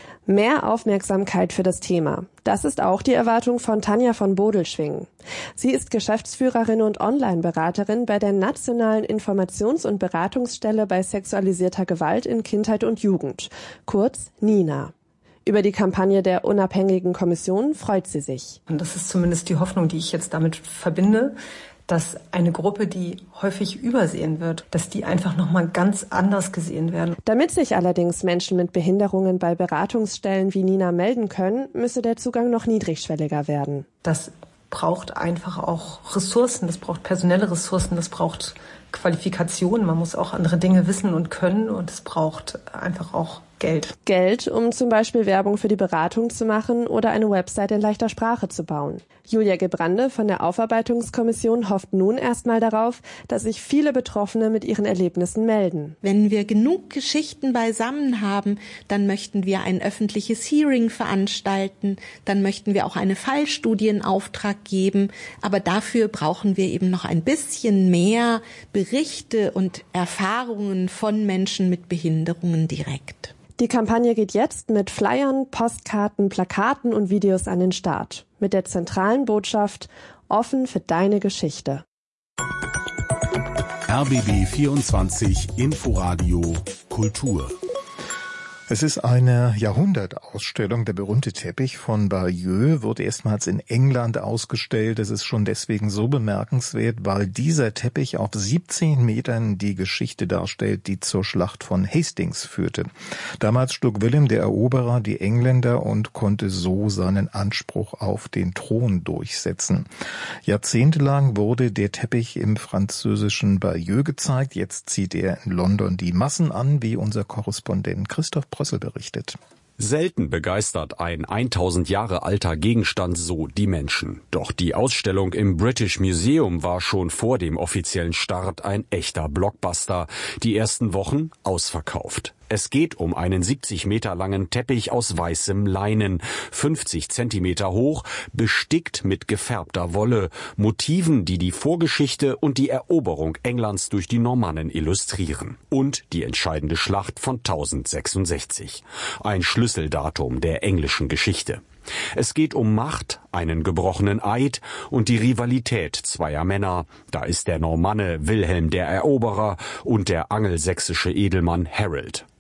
Mehr Aufmerksamkeit für das Thema. Das ist auch die Erwartung von Tanja von Bodelschwingh. Sie ist Geschäftsführerin und Online-Beraterin bei der Nationalen Informations- und Beratungsstelle bei sexualisierter Gewalt in Kindheit und Jugend, kurz NINA. Über die Kampagne der unabhängigen Kommission freut sie sich. Und das ist zumindest die Hoffnung, die ich jetzt damit verbinde, dass eine Gruppe, die häufig übersehen wird, dass die einfach nochmal ganz anders gesehen werden. Damit sich allerdings Menschen mit Behinderungen bei Beratungsstellen wie NINA melden können, müsse der Zugang noch niedrigschwelliger werden. Das braucht einfach auch Ressourcen, das braucht personelle Ressourcen, das braucht Qualifikationen. Man muss auch andere Dinge wissen und können und es braucht einfach auch Geld. Geld, um zum Beispiel Werbung für die Beratung zu machen oder eine Website in leichter Sprache zu bauen. Julia Gebrande von der Aufarbeitungskommission hofft nun erstmal darauf, dass sich viele Betroffene mit ihren Erlebnissen melden. Wenn wir genug Geschichten beisammen haben, dann möchten wir ein öffentliches Hearing veranstalten, dann möchten wir auch eine Fallstudie in Auftrag geben, aber dafür brauchen wir eben noch ein bisschen mehr Berichte und Erfahrungen von Menschen mit Behinderungen direkt. Die Kampagne geht jetzt mit Flyern, Postkarten, Plakaten und Videos an den Start. Mit der zentralen Botschaft: offen für deine Geschichte. RBB 24 Inforadio Kultur. Es ist eine Jahrhundertausstellung. Der berühmte Teppich von Bayeux wurde erstmals in England ausgestellt. Es ist schon deswegen so bemerkenswert, weil dieser Teppich auf 17 Metern die Geschichte darstellt, die zur Schlacht von Hastings führte. Damals schlug Wilhelm der Eroberer die Engländer und konnte so seinen Anspruch auf den Thron durchsetzen. Jahrzehntelang wurde der Teppich im französischen Bayeux gezeigt. Jetzt zieht er in London die Massen an, wie unser Korrespondent Christoph Brössel berichtet. Selten begeistert ein 1000 Jahre alter Gegenstand so die Menschen. Doch die Ausstellung im British Museum war schon vor dem offiziellen Start ein echter Blockbuster. Die ersten Wochen ausverkauft. Es geht um einen 70 Meter langen Teppich aus weißem Leinen, 50 Zentimeter hoch, bestickt mit gefärbter Wolle, Motiven, die die Vorgeschichte und die Eroberung Englands durch die Normannen illustrieren. Und die entscheidende Schlacht von 1066. Ein Schlüsseldatum der englischen Geschichte. Es geht um Macht, einen gebrochenen Eid und die Rivalität zweier Männer. Da ist der Normanne Wilhelm der Eroberer und der angelsächsische Edelmann Harold.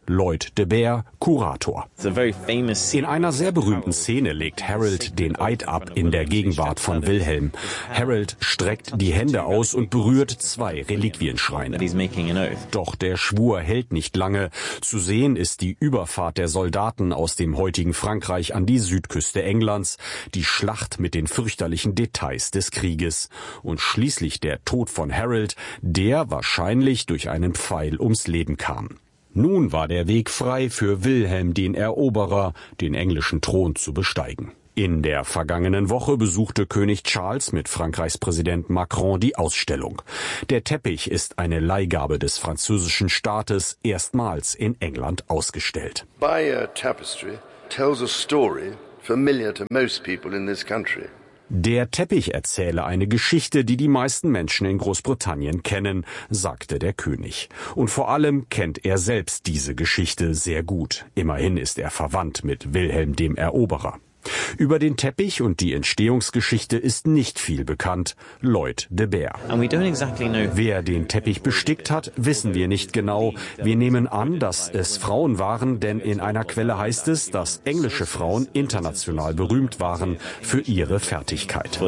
Lloyd de Beer, Kurator. In einer sehr berühmten Szene legt Harold den Eid ab in der Gegenwart von Wilhelm. Harold streckt die Hände aus und berührt 2 Reliquienschreine. Doch der Schwur hält nicht lange. Zu sehen ist die Überfahrt der Soldaten aus dem heutigen Frankreich an die Südküste Englands, die Schlacht mit den fürchterlichen Details des Krieges und schließlich der Tod von Harold, der wahrscheinlich durch einen Pfeil ums Leben kam. Nun war der Weg frei für Wilhelm den Eroberer, den englischen Thron zu besteigen. In der vergangenen Woche besuchte König Charles mit Frankreichs Präsident Macron die Ausstellung. Der Teppich ist eine Leihgabe des französischen Staates, erstmals in England ausgestellt. Bayeux Tapestry tells a story familiar to most people in this country. Der Teppich erzähle eine Geschichte, die die meisten Menschen in Großbritannien kennen, sagte der König. Und vor allem kennt er selbst diese Geschichte sehr gut. Immerhin ist er verwandt mit Wilhelm dem Eroberer. Über den Teppich und die Entstehungsgeschichte ist nicht viel bekannt. Lloyd de Beer. Wer den Teppich bestickt hat, wissen wir nicht genau. Wir nehmen an, dass es Frauen waren, denn in einer Quelle heißt es, dass englische Frauen international berühmt waren für ihre Fertigkeit.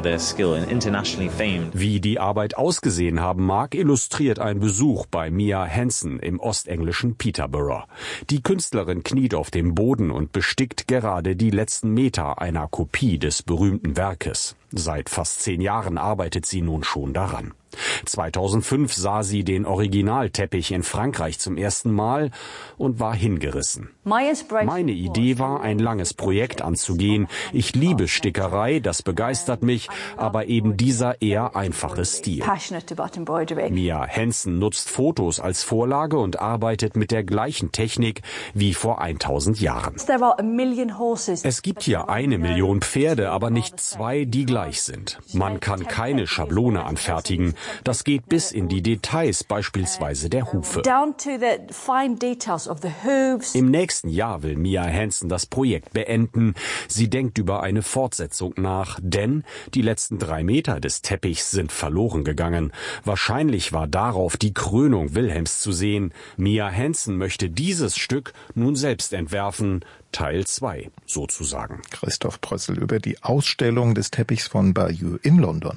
Wie die Arbeit ausgesehen haben mag, illustriert ein Besuch bei Mia Hansen im ostenglischen Peterborough. Die Künstlerin kniet auf dem Boden und bestickt gerade die letzten Meter einer Kopie des berühmten Werkes. Seit fast 10 Jahren arbeitet sie nun schon daran. 2005 sah sie den Originalteppich in Frankreich zum ersten Mal und war hingerissen. Meine Idee war, ein langes Projekt anzugehen. Ich liebe Stickerei, das begeistert mich, aber eben dieser eher einfache Stil. Mia Hansen nutzt Fotos als Vorlage und arbeitet mit der gleichen Technik wie vor 1000 Jahren. Es gibt hier 1 Million Pferde, aber nicht 2, die gleich sind. Man kann keine Schablone anfertigen. Das geht bis in die Details, beispielsweise der Hufe. Im nächsten Jahr will Mia Hansen das Projekt beenden. Sie denkt über eine Fortsetzung nach, denn die letzten 3 Meter des Teppichs sind verloren gegangen. Wahrscheinlich war darauf die Krönung Wilhelms zu sehen. Mia Hansen möchte dieses Stück nun selbst entwerfen. Teil 2, sozusagen. Christoph Prössel über die Ausstellung des Teppichs von Bayeux in London.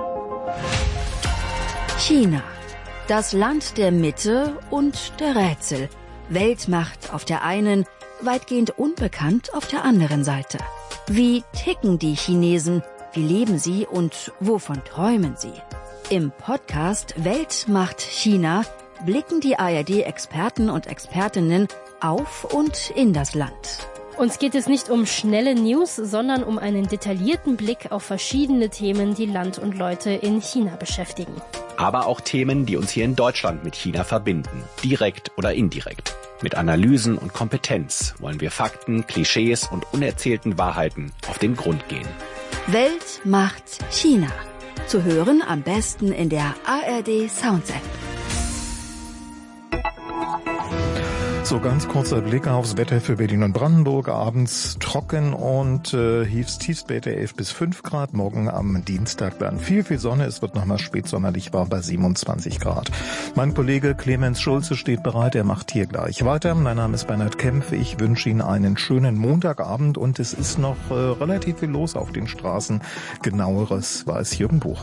China. Das Land der Mitte und der Rätsel. Weltmacht auf der einen, weitgehend unbekannt auf der anderen Seite. Wie ticken die Chinesen? Wie leben sie und wovon träumen sie? Im Podcast Weltmacht China blicken die ARD-Experten und Expertinnen auf und in das Land. Uns geht es nicht um schnelle News, sondern um einen detaillierten Blick auf verschiedene Themen, die Land und Leute in China beschäftigen. Aber auch Themen, die uns hier in Deutschland mit China verbinden, direkt oder indirekt. Mit Analysen und Kompetenz wollen wir Fakten, Klischees und unerzählten Wahrheiten auf den Grund gehen. Weltmacht China. Zu hören am besten in der ARD Sounds App. So, ganz kurzer Blick aufs Wetter für Berlin und Brandenburg. Abends trocken und Tiefstwerte 11 bis 5 Grad. Morgen am Dienstag dann viel Sonne. Es wird nochmal spätsommerlich warm bei 27 Grad. Mein Kollege Clemens Schulze steht bereit. Er macht hier gleich weiter. Mein Name ist Bernhard Kempf. Ich wünsche Ihnen einen schönen Montagabend und es ist noch relativ viel los auf den Straßen. Genaueres weiß Jürgen Buch.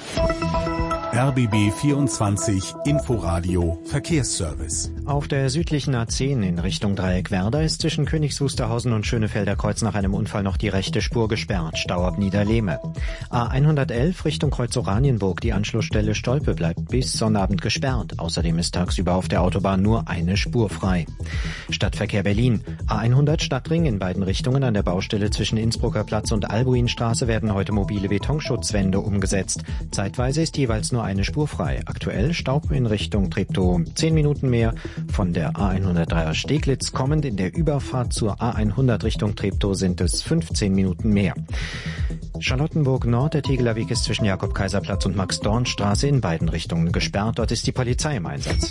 RBB 24 Inforadio Verkehrsservice. Auf der südlichen A10 in Richtung Dreieck Werder ist zwischen Königs Wusterhausen und Schönefelder Kreuz nach einem Unfall noch die rechte Spur gesperrt. Stau ab Niederlehme. A111 Richtung Kreuz Oranienburg. Die Anschlussstelle Stolpe bleibt bis Sonnabend gesperrt. Außerdem ist tagsüber auf der Autobahn nur eine Spur frei. Stadtverkehr Berlin. A100 Stadtring in beiden Richtungen an der Baustelle zwischen Innsbrucker Platz und Albuinstraße werden heute mobile Betonschutzwände umgesetzt. Zeitweise ist jeweils nur eine Spur frei. Aktuell Staub in Richtung Treptow 10 Minuten mehr. Von der A103 aus Steglitz kommend in der Überfahrt zur A100 Richtung Treptow sind es 15 Minuten mehr. Charlottenburg Nord, der Tegeler Weg ist zwischen Jakob-Kaiser-Platz und Max-Dorn-Straße in beiden Richtungen gesperrt. Dort ist die Polizei im Einsatz.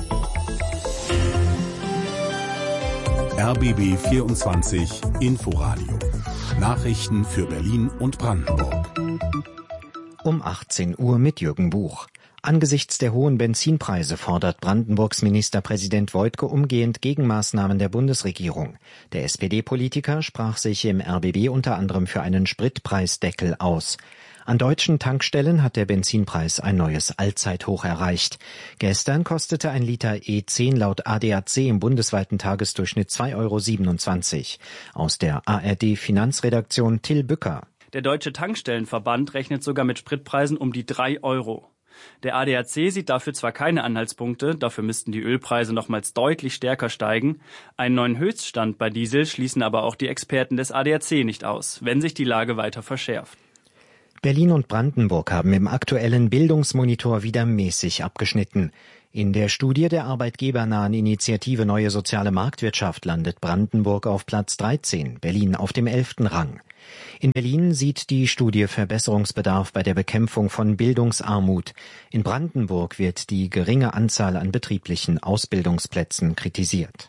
RBB 24 Inforadio. Nachrichten für Berlin und Brandenburg. Um 18 Uhr mit Jürgen Buch. Angesichts der hohen Benzinpreise fordert Brandenburgs Ministerpräsident Woidke umgehend Gegenmaßnahmen der Bundesregierung. Der SPD-Politiker sprach sich im RBB unter anderem für einen Spritpreisdeckel aus. An deutschen Tankstellen hat der Benzinpreis ein neues Allzeithoch erreicht. Gestern kostete ein Liter E10 laut ADAC im bundesweiten Tagesdurchschnitt 2,27 €. Aus der ARD-Finanzredaktion Till Bücker. Der Deutsche Tankstellenverband rechnet sogar mit Spritpreisen um die 3 €. Der ADAC sieht dafür zwar keine Anhaltspunkte, dafür müssten die Ölpreise nochmals deutlich stärker steigen. Einen neuen Höchststand bei Diesel schließen aber auch die Experten des ADAC nicht aus, wenn sich die Lage weiter verschärft. Berlin und Brandenburg haben im aktuellen Bildungsmonitor wieder mäßig abgeschnitten. In der Studie der arbeitgebernahen Initiative Neue Soziale Marktwirtschaft landet Brandenburg auf Platz 13, Berlin auf dem 11. Rang. In Berlin sieht die Studie Verbesserungsbedarf bei der Bekämpfung von Bildungsarmut. In Brandenburg wird die geringe Anzahl an betrieblichen Ausbildungsplätzen kritisiert.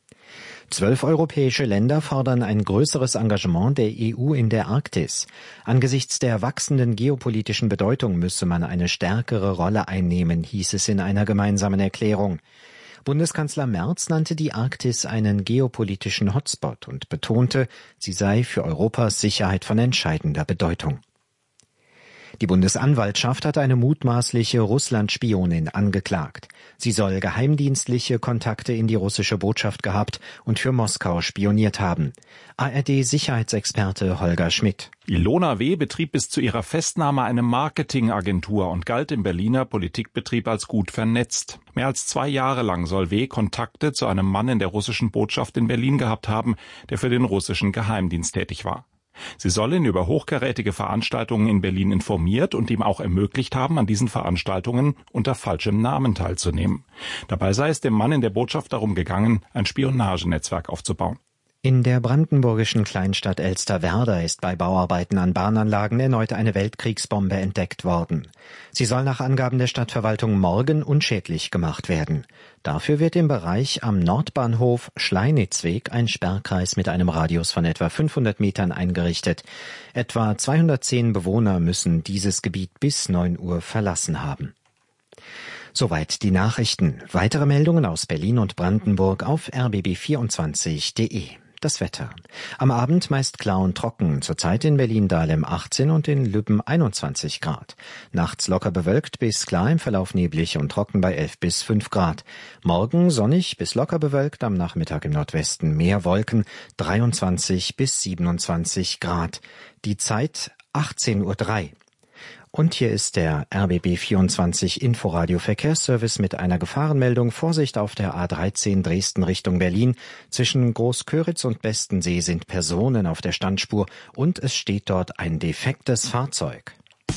12 europäische Länder fordern ein größeres Engagement der EU in der Arktis. Angesichts der wachsenden geopolitischen Bedeutung müsse man eine stärkere Rolle einnehmen, hieß es in einer gemeinsamen Erklärung. Bundeskanzler Merz nannte die Arktis einen geopolitischen Hotspot und betonte, sie sei für Europas Sicherheit von entscheidender Bedeutung. Die Bundesanwaltschaft hat eine mutmaßliche Russland-Spionin angeklagt. Sie soll geheimdienstliche Kontakte in die russische Botschaft gehabt und für Moskau spioniert haben. ARD-Sicherheitsexperte Holger Schmidt. Ilona W. betrieb bis zu ihrer Festnahme eine Marketingagentur und galt im Berliner Politikbetrieb als gut vernetzt. Mehr als 2 Jahre lang soll W. Kontakte zu einem Mann in der russischen Botschaft in Berlin gehabt haben, der für den russischen Geheimdienst tätig war. Sie soll ihn über hochkarätige Veranstaltungen in Berlin informiert und ihm auch ermöglicht haben, an diesen Veranstaltungen unter falschem Namen teilzunehmen. Dabei sei es dem Mann in der Botschaft darum gegangen, ein Spionagenetzwerk aufzubauen. In der brandenburgischen Kleinstadt Elsterwerda ist bei Bauarbeiten an Bahnanlagen erneut eine Weltkriegsbombe entdeckt worden. Sie soll nach Angaben der Stadtverwaltung morgen unschädlich gemacht werden. Dafür wird im Bereich am Nordbahnhof Schleinitzweg ein Sperrkreis mit einem Radius von etwa 500 Metern eingerichtet. Etwa 210 Bewohner müssen dieses Gebiet bis 9 Uhr verlassen haben. Soweit die Nachrichten. Weitere Meldungen aus Berlin und Brandenburg auf rbb24.de. Das Wetter. Am Abend meist klar und trocken, zurzeit in Berlin-Dahlem 18 und in Lübben 21 Grad. Nachts locker bewölkt bis klar, im Verlauf neblig und trocken bei 11 bis 5 Grad. Morgen sonnig bis locker bewölkt, am Nachmittag im Nordwesten mehr Wolken, 23 bis 27 Grad. Die Zeit 18:03 Uhr. Und hier ist der RBB24 Inforadio Verkehrsservice mit einer Gefahrenmeldung. Vorsicht auf der A13 Dresden Richtung Berlin. Zwischen Großköritz und Bestensee sind Personen auf der Standspur und es steht dort ein defektes Fahrzeug.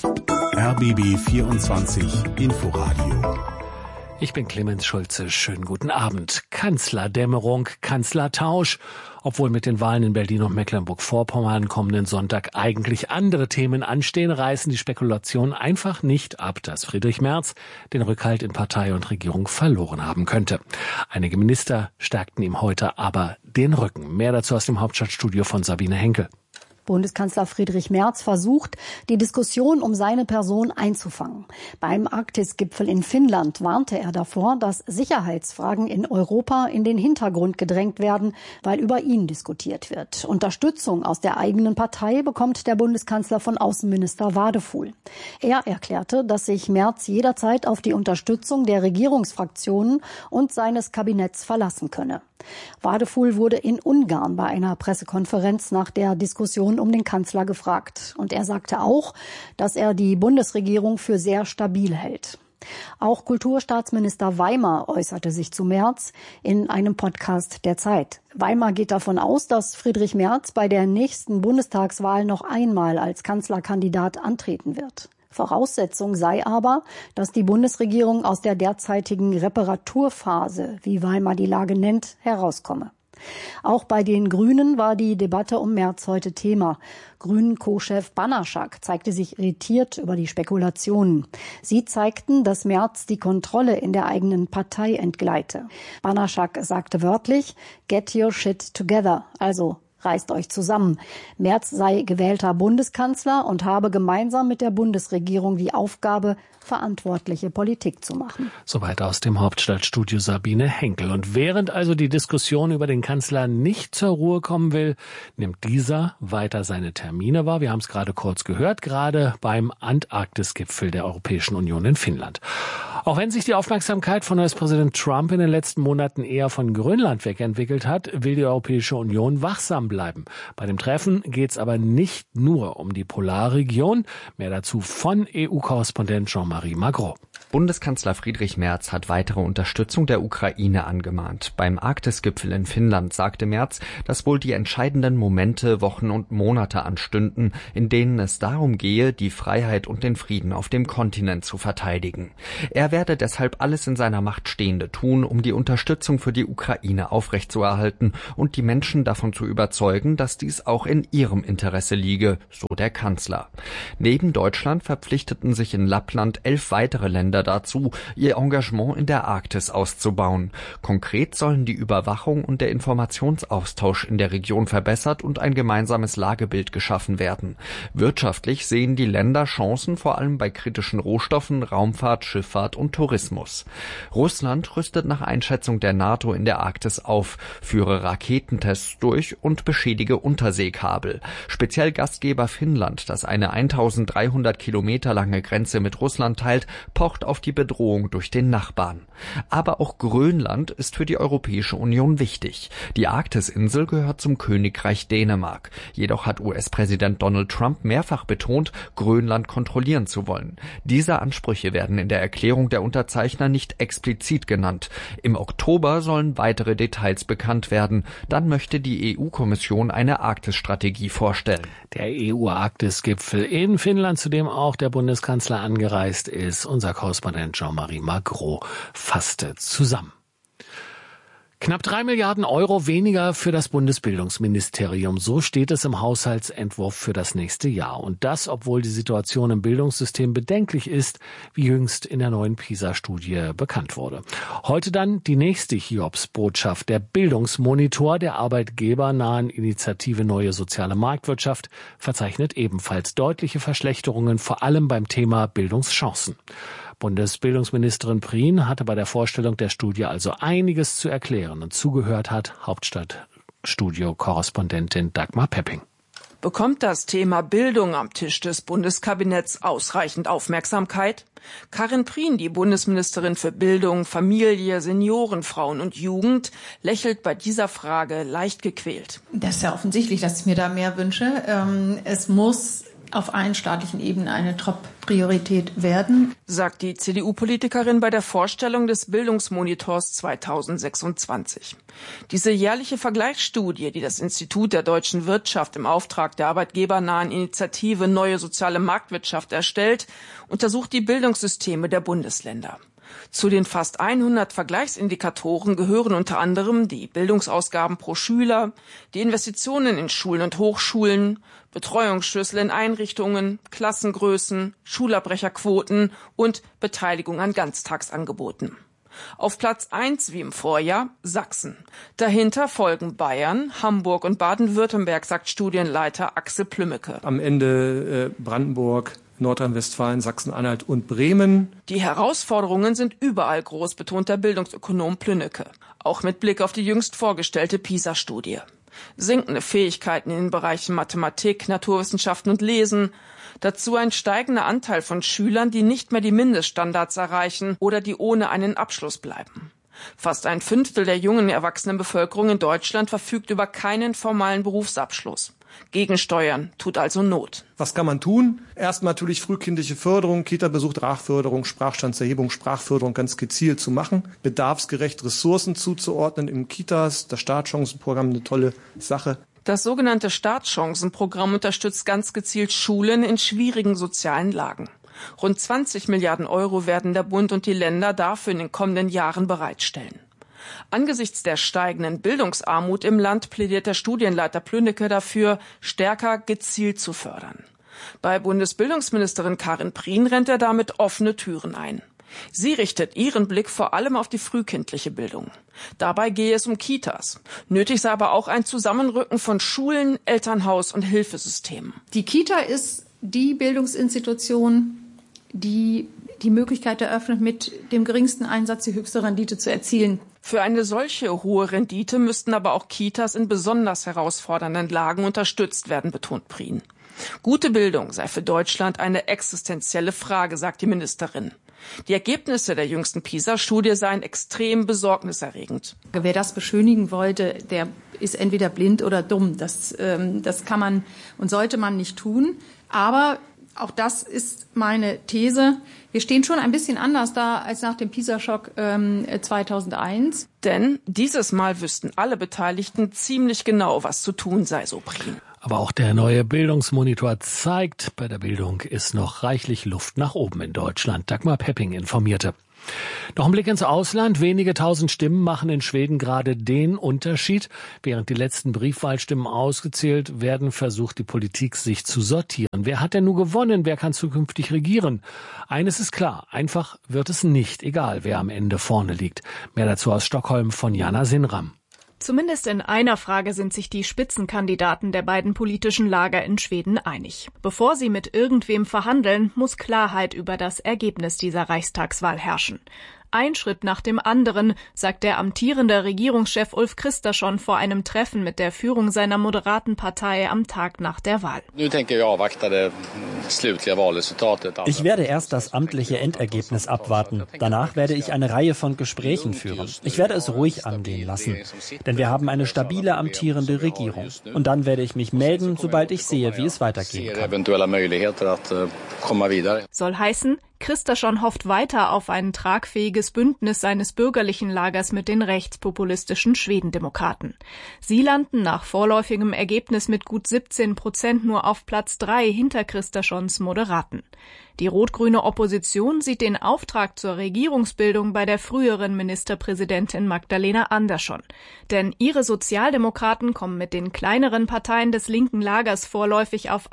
RBB24 Inforadio. Ich bin Clemens Schulze. Schönen guten Abend. Kanzlerdämmerung, Kanzlertausch. Obwohl mit den Wahlen in Berlin und Mecklenburg-Vorpommern kommenden Sonntag eigentlich andere Themen anstehen, reißen die Spekulationen einfach nicht ab, dass Friedrich Merz den Rückhalt in Partei und Regierung verloren haben könnte. Einige Minister stärkten ihm heute aber den Rücken. Mehr dazu aus dem Hauptstadtstudio von Sabine Henkel. Bundeskanzler Friedrich Merz versucht, die Diskussion um seine Person einzufangen. Beim Arktis-Gipfel in Finnland warnte er davor, dass Sicherheitsfragen in Europa in den Hintergrund gedrängt werden, weil über ihn diskutiert wird. Unterstützung aus der eigenen Partei bekommt der Bundeskanzler von Außenminister Wadefuhl. Er erklärte, dass sich Merz jederzeit auf die Unterstützung der Regierungsfraktionen und seines Kabinetts verlassen könne. Wadefuhl wurde in Ungarn bei einer Pressekonferenz nach der Diskussion um den Kanzler gefragt. Und er sagte auch, dass er die Bundesregierung für sehr stabil hält. Auch Kulturstaatsminister Weimar äußerte sich zu Merz in einem Podcast der Zeit. Weimar geht davon aus, dass Friedrich Merz bei der nächsten Bundestagswahl noch einmal als Kanzlerkandidat antreten wird. Voraussetzung sei aber, dass die Bundesregierung aus der derzeitigen Reparaturphase, wie Weimar die Lage nennt, herauskomme. Auch bei den Grünen war die Debatte um Merz heute Thema. Grünen-Co-Chef Banaschak zeigte sich irritiert über die Spekulationen. Sie zeigten, dass Merz die Kontrolle in der eigenen Partei entgleite. Banaschak sagte wörtlich, "Get your shit together", also Reißt euch zusammen. Merz sei gewählter Bundeskanzler und habe gemeinsam mit der Bundesregierung die Aufgabe, verantwortliche Politik zu machen. Soweit aus dem Hauptstadtstudio Sabine Henkel. Und während also die Diskussion über den Kanzler nicht zur Ruhe kommen will, nimmt dieser weiter seine Termine wahr. Wir haben es gerade kurz gehört, gerade beim Antarktis-Gipfel der Europäischen Union in Finnland. Auch wenn sich die Aufmerksamkeit von US-Präsident Trump in den letzten Monaten eher von Grönland wegentwickelt hat, will die Europäische Union wachsam bleiben. Bei dem Treffen geht es aber nicht nur um die Polarregion. Mehr dazu von EU-Korrespondent Jean-Marie Magro. Bundeskanzler Friedrich Merz hat weitere Unterstützung der Ukraine angemahnt. Beim Arktisgipfel in Finnland sagte Merz, dass wohl die entscheidenden Momente, Wochen und Monate anstünden, in denen es darum gehe, die Freiheit und den Frieden auf dem Kontinent zu verteidigen. Er werde deshalb alles in seiner Macht Stehende tun, um die Unterstützung für die Ukraine aufrechtzuerhalten und die Menschen davon zu überzeugen, dass dies auch in ihrem Interesse liege, so der Kanzler. Neben Deutschland verpflichteten sich in Lappland 11 weitere Länder dazu, ihr Engagement in der Arktis auszubauen. Konkret sollen die Überwachung und der Informationsaustausch in der Region verbessert und ein gemeinsames Lagebild geschaffen werden. Wirtschaftlich sehen die Länder Chancen vor allem bei kritischen Rohstoffen, Raumfahrt, Schifffahrt und Tourismus. Russland rüstet nach Einschätzung der NATO in der Arktis auf, führe Raketentests durch und beschädige Unterseekabel. Speziell Gastgeber Finnland, das eine 1300 Kilometer lange Grenze mit Russland teilt, pocht auf die Bedrohung durch den Nachbarn. Aber auch Grönland ist für die Europäische Union wichtig. Die Arktisinsel gehört zum Königreich Dänemark. Jedoch hat US-Präsident Donald Trump mehrfach betont, Grönland kontrollieren zu wollen. Diese Ansprüche werden in der Erklärung der Unterzeichner nicht explizit genannt. Im Oktober sollen weitere Details bekannt werden. Dann möchte die EU-Kommission eine Arktisstrategie vorstellen. Der EU-Arktis-Gipfel in Finnland, zu dem auch der Bundeskanzler angereist ist. Unser Korrespondent Jean-Marie Magro fasste zusammen. Knapp 3 Milliarden Euro weniger für das Bundesbildungsministerium. So steht es im Haushaltsentwurf für das nächste Jahr. Und das, obwohl die Situation im Bildungssystem bedenklich ist, wie jüngst in der neuen PISA-Studie bekannt wurde. Heute dann die nächste Hiobsbotschaft. Der Bildungsmonitor der arbeitgebernahen Initiative Neue Soziale Marktwirtschaft verzeichnet ebenfalls deutliche Verschlechterungen, vor allem beim Thema Bildungschancen. Bundesbildungsministerin Prien hatte bei der Vorstellung der Studie also einiges zu erklären und zugehört hat Hauptstadtstudio-Korrespondentin Dagmar Pepping. Bekommt das Thema Bildung am Tisch des Bundeskabinetts ausreichend Aufmerksamkeit? Karin Prien, die Bundesministerin für Bildung, Familie, Senioren, Frauen und Jugend, lächelt bei dieser Frage leicht gequält. Das ist ja offensichtlich, dass ich mir da mehr wünsche. Es muss auf allen staatlichen Ebenen eine Top-Priorität werden, sagt die CDU-Politikerin bei der Vorstellung des Bildungsmonitors 2026. Diese jährliche Vergleichsstudie, die das Institut der deutschen Wirtschaft im Auftrag der arbeitgebernahen Initiative Neue Soziale Marktwirtschaft erstellt, untersucht die Bildungssysteme der Bundesländer. Zu den fast 100 Vergleichsindikatoren gehören unter anderem die Bildungsausgaben pro Schüler, die Investitionen in Schulen und Hochschulen, Betreuungsschlüssel in Einrichtungen, Klassengrößen, Schulabbrecherquoten und Beteiligung an Ganztagsangeboten. Auf Platz 1 wie im Vorjahr Sachsen. Dahinter folgen Bayern, Hamburg und Baden-Württemberg, sagt Studienleiter Axel Plümmecke. Am Ende Brandenburg, Nordrhein-Westfalen, Sachsen-Anhalt und Bremen. Die Herausforderungen sind überall groß, betont der Bildungsökonom Plünnecke. Auch mit Blick auf die jüngst vorgestellte PISA-Studie. Sinkende Fähigkeiten in den Bereichen Mathematik, Naturwissenschaften und Lesen. Dazu ein steigender Anteil von Schülern, die nicht mehr die Mindeststandards erreichen oder die ohne einen Abschluss bleiben. Fast ein Fünftel der jungen erwachsenen Bevölkerung in Deutschland verfügt über keinen formalen Berufsabschluss. Gegensteuern tut also Not. Was kann man tun? Erst natürlich frühkindliche Förderung, Kita-Besuch, Sprachförderung, Sprachstandserhebung, Sprachförderung ganz gezielt zu machen. Bedarfsgerecht Ressourcen zuzuordnen in Kitas. Das Startchancenprogramm eine tolle Sache. Das sogenannte Startchancenprogramm unterstützt ganz gezielt Schulen in schwierigen sozialen Lagen. Rund 20 Milliarden Euro werden der Bund und die Länder dafür in den kommenden Jahren bereitstellen. Angesichts der steigenden Bildungsarmut im Land plädiert der Studienleiter Plünnecke dafür, stärker gezielt zu fördern. Bei Bundesbildungsministerin Karin Prien rennt er damit offene Türen ein. Sie richtet ihren Blick vor allem auf die frühkindliche Bildung. Dabei gehe es um Kitas. Nötig sei aber auch ein Zusammenrücken von Schulen, Elternhaus und Hilfesystemen. Die Kita ist die Bildungsinstitution, die die Möglichkeit eröffnet, mit dem geringsten Einsatz die höchste Rendite zu erzielen. Für eine solche hohe Rendite müssten aber auch Kitas in besonders herausfordernden Lagen unterstützt werden, betont Prien. Gute Bildung sei für Deutschland eine existenzielle Frage, sagt die Ministerin. Die Ergebnisse der jüngsten PISA-Studie seien extrem besorgniserregend. Wer das beschönigen wollte, der ist entweder blind oder dumm. Das kann man und sollte man nicht tun. Aber auch das ist meine These. Wir stehen schon ein bisschen anders da als nach dem PISA-Schock 2001. Denn dieses Mal wüssten alle Beteiligten ziemlich genau, was zu tun sei, so Prien. Aber auch der neue Bildungsmonitor zeigt, bei der Bildung ist noch reichlich Luft nach oben in Deutschland. Dagmar Pepping informierte. Noch ein Blick ins Ausland. Wenige tausend Stimmen machen in Schweden gerade den Unterschied. Während die letzten Briefwahlstimmen ausgezählt werden, versucht die Politik, sich zu sortieren. Wer hat denn nun gewonnen? Wer kann zukünftig regieren? Eines ist klar, einfach wird es nicht, egal wer am Ende vorne liegt. Mehr dazu aus Stockholm von Jana Sinram. Zumindest in einer Frage sind sich die Spitzenkandidaten der beiden politischen Lager in Schweden einig. Bevor sie mit irgendwem verhandeln, muss Klarheit über das Ergebnis dieser Reichstagswahl herrschen. Ein Schritt nach dem anderen, sagt der amtierende Regierungschef Ulf Kristersson vor einem Treffen mit der Führung seiner moderaten Partei am Tag nach der Wahl. Ich werde erst das amtliche Endergebnis abwarten. Danach werde ich eine Reihe von Gesprächen führen. Ich werde es ruhig angehen lassen. Denn wir haben eine stabile amtierende Regierung. Und dann werde ich mich melden, sobald ich sehe, wie es weitergehen kann. Soll heißen, Kristersson hofft weiter auf ein tragfähiges Bündnis seines bürgerlichen Lagers mit den rechtspopulistischen Schwedendemokraten. Sie landen nach vorläufigem Ergebnis mit gut 17% nur auf Platz 3 hinter Kristerssons Moderaten. Die rot-grüne Opposition sieht den Auftrag zur Regierungsbildung bei der früheren Ministerpräsidentin Magdalena Andersson. Denn ihre Sozialdemokraten kommen mit den kleineren Parteien des linken Lagers vorläufig auf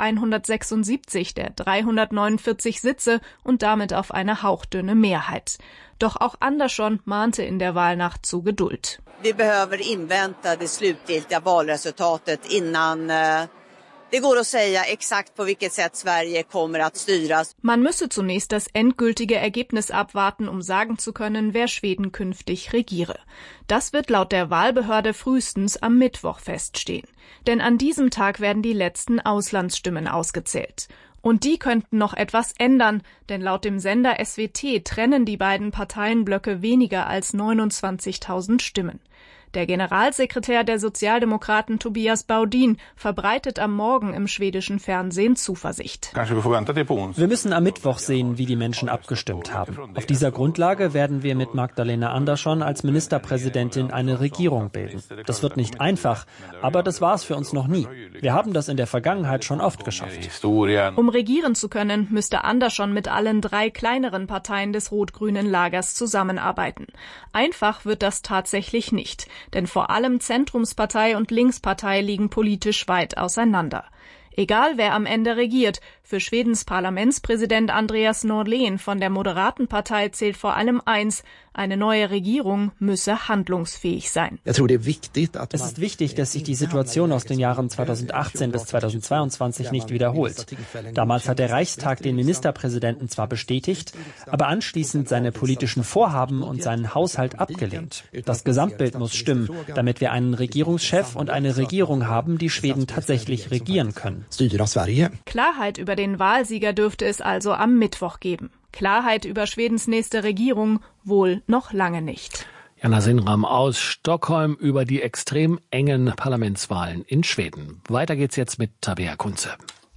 176 der 349 Sitze und damit auf eine hauchdünne Mehrheit. Doch auch Andersson mahnte in der Wahlnacht zu Geduld. Wir behöver invänta det slutgiltiga valresultatet innan det går att säga exakt på vilket sätt Sverige kommer att styras. Man müsse zunächst das endgültige Ergebnis abwarten, um sagen zu können, wer Schweden künftig regiere. Das wird laut der Wahlbehörde frühestens am Mittwoch feststehen. Denn an diesem Tag werden die letzten Auslandsstimmen ausgezählt. Und die könnten noch etwas ändern, denn laut dem Sender SWT trennen die beiden Parteienblöcke weniger als 29.000 Stimmen. Der Generalsekretär der Sozialdemokraten Tobias Baudin verbreitet am Morgen im schwedischen Fernsehen Zuversicht. Wir müssen am Mittwoch sehen, wie die Menschen abgestimmt haben. Auf dieser Grundlage werden wir mit Magdalena Andersson als Ministerpräsidentin eine Regierung bilden. Das wird nicht einfach, aber das war es für uns noch nie. Wir haben das in der Vergangenheit schon oft geschafft. Um regieren zu können, müsste Andersson mit allen 3 kleineren Parteien des rot-grünen Lagers zusammenarbeiten. Einfach wird das tatsächlich nicht. Denn vor allem Zentrumspartei und Linkspartei liegen politisch weit auseinander. Egal wer am Ende regiert, für Schwedens Parlamentspräsident Andreas Norlén von der Moderatenpartei zählt vor allem eins: Eine neue Regierung müsse handlungsfähig sein. Es ist wichtig, dass sich die Situation aus den Jahren 2018 bis 2022 nicht wiederholt. Damals hat der Reichstag den Ministerpräsidenten zwar bestätigt, aber anschließend seine politischen Vorhaben und seinen Haushalt abgelehnt. Das Gesamtbild muss stimmen, damit wir einen Regierungschef und eine Regierung haben, die Schweden tatsächlich regieren können. Klarheit über den Wahlsieger dürfte es also am Mittwoch geben. Klarheit über Schwedens nächste Regierung wohl noch lange nicht. Jana Sinram aus Stockholm über die extrem engen Parlamentswahlen in Schweden. Weiter geht's jetzt mit Tabea Kunze.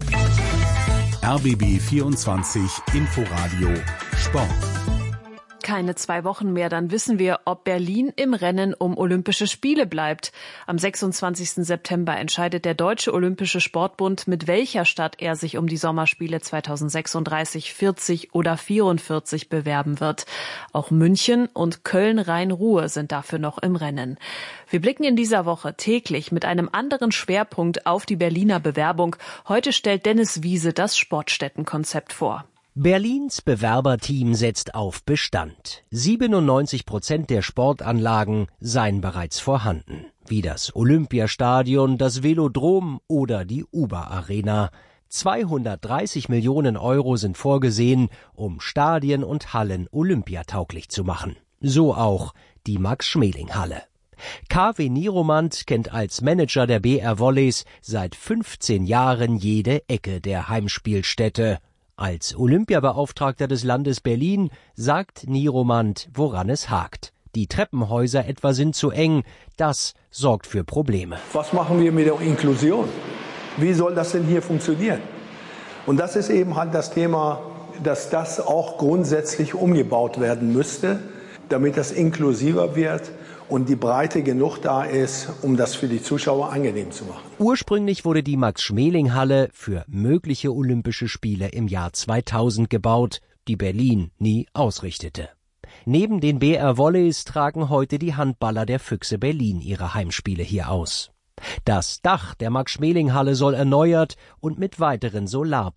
RBB 24 Inforadio Sport. Keine 2 Wochen mehr, dann wissen wir, ob Berlin im Rennen um Olympische Spiele bleibt. Am 26. September entscheidet der Deutsche Olympische Sportbund, mit welcher Stadt er sich um die Sommerspiele 2036, 40 oder 44 bewerben wird. Auch München und Köln-Rhein-Ruhr sind dafür noch im Rennen. Wir blicken in dieser Woche täglich mit einem anderen Schwerpunkt auf die Berliner Bewerbung. Heute stellt Dennis Wiese das Sportstättenkonzept vor. Berlins Bewerberteam setzt auf Bestand. 97% der Sportanlagen seien bereits vorhanden, wie das Olympiastadion, das Velodrom oder die Uber-Arena. 230 Millionen Euro sind vorgesehen, um Stadien und Hallen olympiatauglich zu machen. So auch die Max-Schmeling-Halle. KW Nieromand kennt als Manager der BR Volleys seit 15 Jahren jede Ecke der Heimspielstätte. Als Olympiabeauftragter des Landes Berlin sagt Nieromand, woran es hakt. Die Treppenhäuser etwa sind zu eng, das sorgt für Probleme. Was machen wir mit der Inklusion? Wie soll das denn hier funktionieren? Und das ist eben halt das Thema, dass das auch grundsätzlich umgebaut werden müsste, damit das inklusiver wird und die Breite genug da ist, um das für die Zuschauer angenehm zu machen. Ursprünglich wurde die Max-Schmeling-Halle für mögliche Olympische Spiele im Jahr 2000 gebaut, die Berlin nie ausrichtete. Neben den BR Volleys tragen heute die Handballer der Füchse Berlin ihre Heimspiele hier aus. Das Dach der Max-Schmeling-Halle soll erneuert und mit weiteren Solarpanels